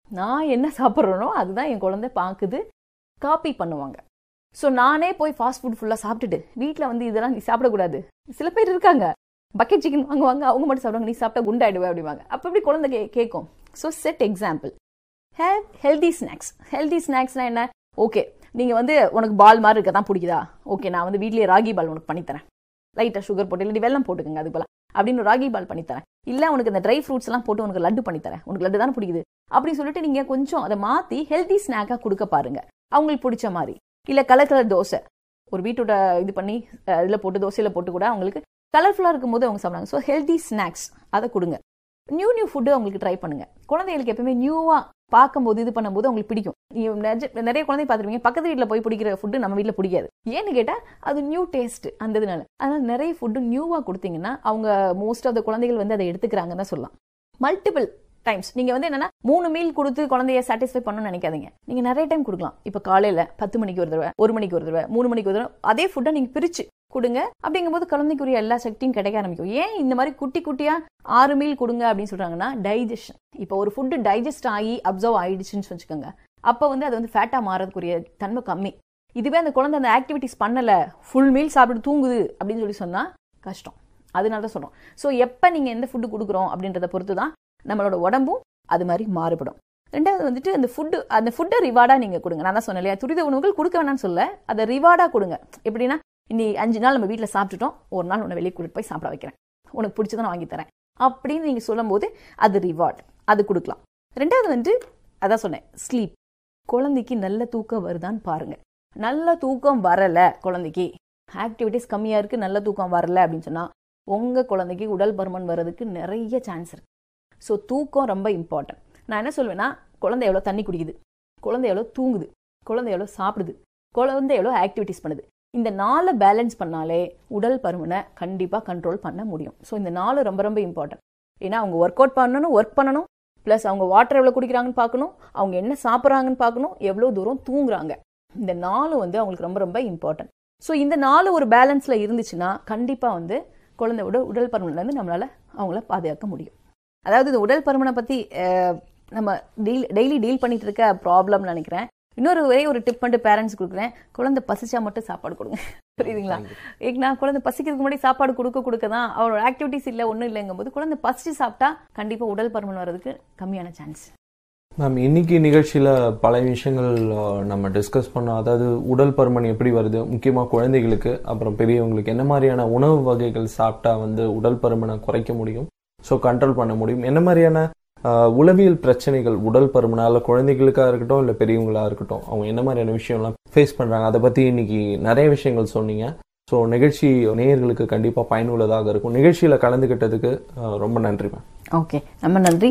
நான் என்ன சாப்பிட்றேனோ அதுதான் என் குழந்தை பார்க்குது, காப்பி பண்ணுவாங்க. ஸோ நானே போய் ஃபாஸ்ட் ஃபுட் ஃபுல்லாக சாப்பிட்டுட்டு வீட்டில் வந்து இதெல்லாம் நீ சாப்பிடக்கூடாது. சில பேர் இருக்காங்க, பக்கெட் சிக்கன் வாங்குவாங்க, அவங்க மட்டும் சாப்பிடுவாங்க, நீ சாப்பிட்டா குண்டாயிடுவே அப்படிவாங்க. அப்போ எப்படி குழந்தை கே கேட்கும் so set example. Have healthy snacks. Healthy ஸ்நாக்ஸ்னால் என்ன? ஓகே, நீங்கள் வந்து உனக்கு பால் மாதிரி இருக்க தான் பிடிக்குதா, ஓகே நான் வந்து வீட்லேயே ராகி பால் உனக்கு பண்ணித்தரேன், லைட்டாக சுகர் போட்டு இல்லாட்டி வெல்லம் போட்டுக்கோங்க அதுக்கு போல அப்படின்னு ராகி பால் பண்ணித்தரேன். இல்லை உனக்கு இந்த ட்ரை ஃப்ரூட்ஸ் எல்லாம் போட்டு உனக்கு லட்டு பண்ணித்தரேன், உனக்கு லட்டு தானே பிடிக்குது அப்படின்னு சொல்லிட்டு நீங்கள் கொஞ்சம் அதை மாற்றி ஹெல்தி ஸ்நாக்காக கொடுக்க பாருங்க, அவங்களுக்கு பிடிச்ச மாதிரி. இல்லை கலர் கலர் தோசை, ஒரு பீட்ரூட்ட இது பண்ணி இதில் போட்டு தோசையில் போட்டு கூட அவங்களுக்கு கலர்ஃபுல்லாக இருக்கும் போது அவங்க சாப்பிடுவாங்க. ஸோ ஹெல்தி ஸ்நாக்ஸ் அதை கொடுங்க. நியூ நியூ ஃபுட்டு அவங்களுக்கு ட்ரை பண்ணுங்க. குழந்தைகளுக்கு எப்பவுமே நியூவாக பார்க்கும்போது இது பண்ணும்போது அவங்களுக்கு பிடிக்கும். நிறைய குழந்தை பார்த்துருவீங்க, பக்கத்து வீட்டில் போய் பிடிக்கிற ஃபுட்டு நம்ம வீட்டில் பிடிக்காது. ஏன்னு கேட்டால் அது நியூ டேஸ்ட் அந்த இதனால. அதனால் நிறைய ஃபுட்டு நியூவாக கொடுத்தீங்கன்னா அவங்க மோஸ்ட் ஆஃப் த குழந்தைகள் வந்து அதை எடுத்துக்கிறாங்கன்னு தான் சொல்லலாம். மல்டிபிள் டைம்ஸ் நீங்க வந்து என்னன்னா மூணு மீல் கொடுத்து குழந்தைய சாட்டிஸ்ஃபை பண்ணணும்னு நினைக்காதீங்க. நீங்க நிறைய டைம் கொடுக்கலாம். இப்ப காலையில பத்து மணிக்கு ஒரு தடவை, ஒரு மணிக்கு ஒரு தடவை, மூணு மணிக்கு ஒரு தடவை அதே ஃபுட்டை நீங்க பிரிச்சு கொடுங்க. அப்படிங்கும்போது குழந்தைக்குரிய எல்லா சக்தியும் கிடைக்க ஆரம்பிக்கும். ஏன் இந்த மாதிரி குட்டி குட்டியா ஆறு மீல் கொடுங்க அப்படின்னு சொல்றாங்கன்னா டைஜஷன். இப்போ ஒரு ஃபுட்டு டைஜஸ்ட் ஆகி அப்சர்வ் ஆயிடுச்சுன்னு வச்சுக்கோங்க, அப்போ வந்து அது வந்து ஃபேட்டா மாறதுக்குரிய தன்மை கம்மி. இதுவே அந்த குழந்தை அந்த ஆக்டிவிட்டிஸ் பண்ணல, ஃபுல் மீல் சாப்பிட்டு தூங்குது அப்படின்னு சொல்லி சொன்னா கஷ்டம். அதனால தான் சொல்றோம். ஸோ எப்போ நீங்க எந்த ஃபுட்டு கொடுக்குறோம் அப்படின்றத பொறுத்து தான் நம்மளோட உடம்பும் அது மாதிரி மாறுபடும். ரெண்டாவது வந்துட்டு அந்த ஃபுட்டு அந்த ஃபுட்டை ரிவார்டாக நீங்கள் கொடுங்க. நான் தான் சொன்னேன் இல்லையா, துரித உணவுகள் கொடுக்க வேணாம்னு சொல்ல, அதை ரிவார்டாக கொடுங்க. எப்படின்னா இன்னி அஞ்சு நாள் நம்ம வீட்டில் சாப்பிட்டுட்டோம், ஒரு நாள் உன்னை வெளியே கூட்டிட்டு போய் சாப்பிட வைக்கிறேன், உனக்கு பிடிச்சதை நான் வாங்கி தரேன் அப்படின்னு நீங்கள் சொல்லும் போது அது ரிவார்ட், அது கொடுக்கலாம். ரெண்டாவது வந்து அதான் சொன்னேன், ஸ்லீப். குழந்தைக்கு நல்ல தூக்கம் வருதான்னு பாருங்க. நல்ல தூக்கம் வரலை, குழந்தைக்கு ஆக்டிவிட்டிஸ் கம்மியாக இருக்குது, நல்ல தூக்கம் வரலை அப்படின்னு சொன்னால் உங்கள் குழந்தைக்கு உடல் பருமன் வர்றதுக்கு நிறைய சான்ஸ் இருக்கு. ஸோ தூக்கம் ரொம்ப இம்பார்ட்டன்ட். நான் என்ன சொல்வேன்னா, குழந்தை எவ்வளோ தண்ணி குடிக்குது, குழந்தை எவ்வளோ தூங்குது, குழந்தை எவ்வளோ சாப்பிடுது, குழந்தை எவ்வளோ ஆக்டிவிட்டிஸ் பண்ணுது, இந்த நாலு பேலன்ஸ் பண்ணாலே உடல் பருமனை கண்டிப்பாக கண்ட்ரோல் பண்ண முடியும். ஸோ இந்த நாலு ரொம்ப ரொம்ப இம்பார்ட்டன்ட். ஏன்னா அவங்க ஒர்க் அவுட் பண்ணணும், ஒர்க் பண்ணணும், ப்ளஸ் அவங்க வாட்டர் எவ்வளோ குடிக்கிறாங்கன்னு பார்க்கணும், அவங்க என்ன சாப்பிட்றாங்கன்னு பார்க்கணும், எவ்வளோ தூரம் தூங்குறாங்க. இந்த நாலு வந்து அவங்களுக்கு ரொம்ப ரொம்ப இம்பார்ட்டன்ட். ஸோ இந்த நாலு ஒரு பேலன்ஸில் இருந்துச்சுன்னா கண்டிப்பாக வந்து குழந்தையோட உடல் பருமன்லேருந்து நம்மளால் அவங்கள பாதுகாக்க முடியும். அதாவது இந்த உடல் பருமனை பற்றி நம்ம டீல் டெய்லி டீல் பண்ணிட்டு இருக்க ப்ராப்ளம்னு நினைக்கிறேன். இன்னொரு ஒரே ஒரு டிப் பண்ணிட்டு பேரண்ட்ஸ் கொடுக்குறேன், குழந்தை பசிச்சா மட்டும் சாப்பாடு கொடுங்க. புரியுதுங்களா? ஏன்னா குழந்தை பசிக்கிறதுக்கு முன்னாடி சாப்பாடு கொடுக்க கொடுக்க தான் அவரோட ஆக்டிவிட்டிஸ் இல்லை ஒன்றும் இல்லைங்கும் போது குழந்தை பசிச்சு சாப்பிட்டா கண்டிப்பாக உடல் பருமன் வர்றதுக்கு கம்மியான சான்ஸ். மேம், இன்னைக்கு நிகழ்ச்சியில் பல விஷயங்கள் நம்ம டிஸ்கஸ் பண்ணோம். அதாவது உடல் பருமன் எப்படி வருது, முக்கியமாக குழந்தைகளுக்கு, அப்புறம் பெரியவங்களுக்கு என்ன மாதிரியான உணவு வகைகள் சாப்பிட்டா வந்து உடல் பருமனை குறைக்க முடியும், ஸோ கண்ட்ரோல் பண்ண முடியும், என்ன மாதிரியான உளவியல் பிரச்சனைகள் உடல் பருமனால குழந்தைகளுக்காக இருக்கட்டும் இல்லை பெரியவங்களாக இருக்கட்டும் அவங்க என்ன மாதிரியான விஷயம்லாம் ஃபேஸ் பண்ணுறாங்க, அதை பற்றி இன்னைக்கு நிறைய விஷயங்கள் சொன்னீங்க. ஸோ நிகழ்ச்சி நேயர்களுக்கு கண்டிப்பாக பயனுள்ளதாக இருக்கும். நிகழ்ச்சியில் கலந்துக்கிட்டதுக்கு ரொம்ப நன்றி மேம். ஓகே, ரொம்ப நன்றி.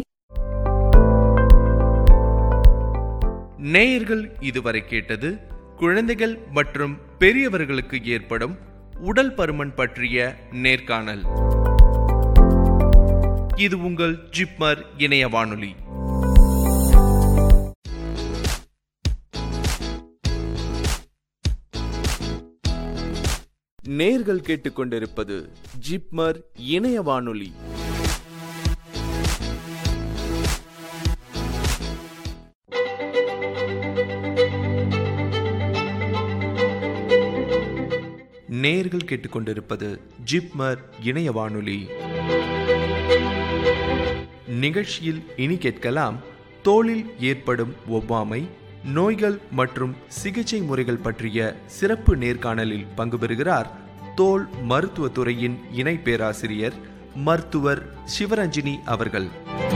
நேயர்கள் இதுவரை கேட்டது குழந்தைகள் மற்றும் பெரியவர்களுக்கு ஏற்படும் உடல் பருமன் பற்றிய நேர்காணல். இது உங்கள் ஜிப்மர் இணைய வானொலி. நேயர்கள் கேட்டுக்கொண்டிருப்பது ஜிப்மர் இணைய வானொலி. நேயர்கள் கேட்டுக்கொண்டிருப்பது ஜிப்மர் இணைய வானொலி. நிகழ்ச்சியில் இனி கேட்கலாம், தோலில் ஏற்படும் ஒவ்வாமை, நோய்கள் மற்றும் சிகிச்சை முறைகள் பற்றிய சிறப்பு நேர்காணலில் பங்கு பெறுகிறார் தோல் மருத்துவத்துறையின் இணை பேராசிரியர் மருத்துவர் சிவரஞ்சினி அவர்கள்.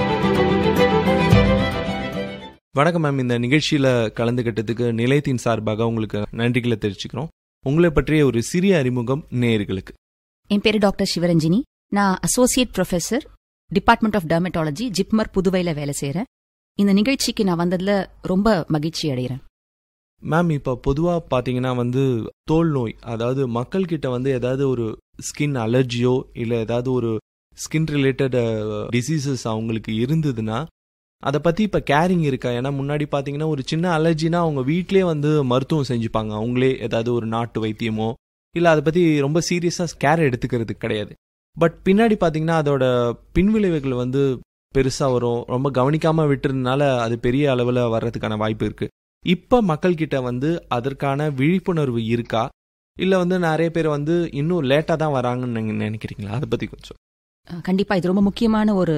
வணக்கம் மேம். இந்த நிகழ்ச்சியில் கலந்துகிட்டதுக்கு நிலையத்தின் சார்பாக உங்களுக்கு நன்றிகளை தெரிவிச்சுக்கிறோம். உங்களை பற்றிய ஒரு சிறிய அறிமுகம் நேயர்களுக்கு. என் பேரு டாக்டர் சிவரஞ்சினி. நான் associate professor, department of dermatology, JIPMER புதுவையில் வேலை செய்கிறேன். இந்த நிகழ்ச்சிக்கு நான் வந்ததில் ரொம்ப மகிழ்ச்சி அடைகிறேன். மேம், இப்போ பொதுவாக பார்த்தீங்கன்னா வந்து தோல் நோய், அதாவது மக்கள்கிட்ட வந்து ஏதாவது ஒரு ஸ்கின் அலர்ஜியோ இல்லை ஏதாவது ஒரு ஸ்கின் ரிலேட்டட் டிசீசஸ் அவங்களுக்கு இருந்ததுன்னா அதை பற்றி இப்போ கேரிங் இருக்கா? ஏன்னா முன்னாடி பார்த்தீங்கன்னா ஒரு சின்ன அலர்ஜினா அவங்க வீட்டிலே வந்து மருத்துவம் செஞ்சுப்பாங்க, அவங்களே ஏதாவது ஒரு நாட்டு வைத்தியமோ இல்லை அதை பற்றி ரொம்ப சீரியஸாக கேர் எடுத்துக்கிறது கிடையாது. பட் பின்னாடி பார்த்தீங்கன்னா அதோட பின்விளைவுகள் வந்து பெருசாக வரும், ரொம்ப கவனிக்காமல் விட்டுறதுனால அது பெரிய அளவில் வர்றதுக்கான வாய்ப்பு இருக்குது. இப்போ மக்கள்கிட்ட வந்து அதற்கான விழிப்புணர்வு இருக்கா, இல்லை வந்து நிறைய பேர் வந்து இன்னும் லேட்டாக தான் வராங்கன்னு நீங்கள் நினைக்கிறீங்களா? அதை பற்றி கொஞ்சம். கண்டிப்பா இது ரொம்ப முக்கியமான ஒரு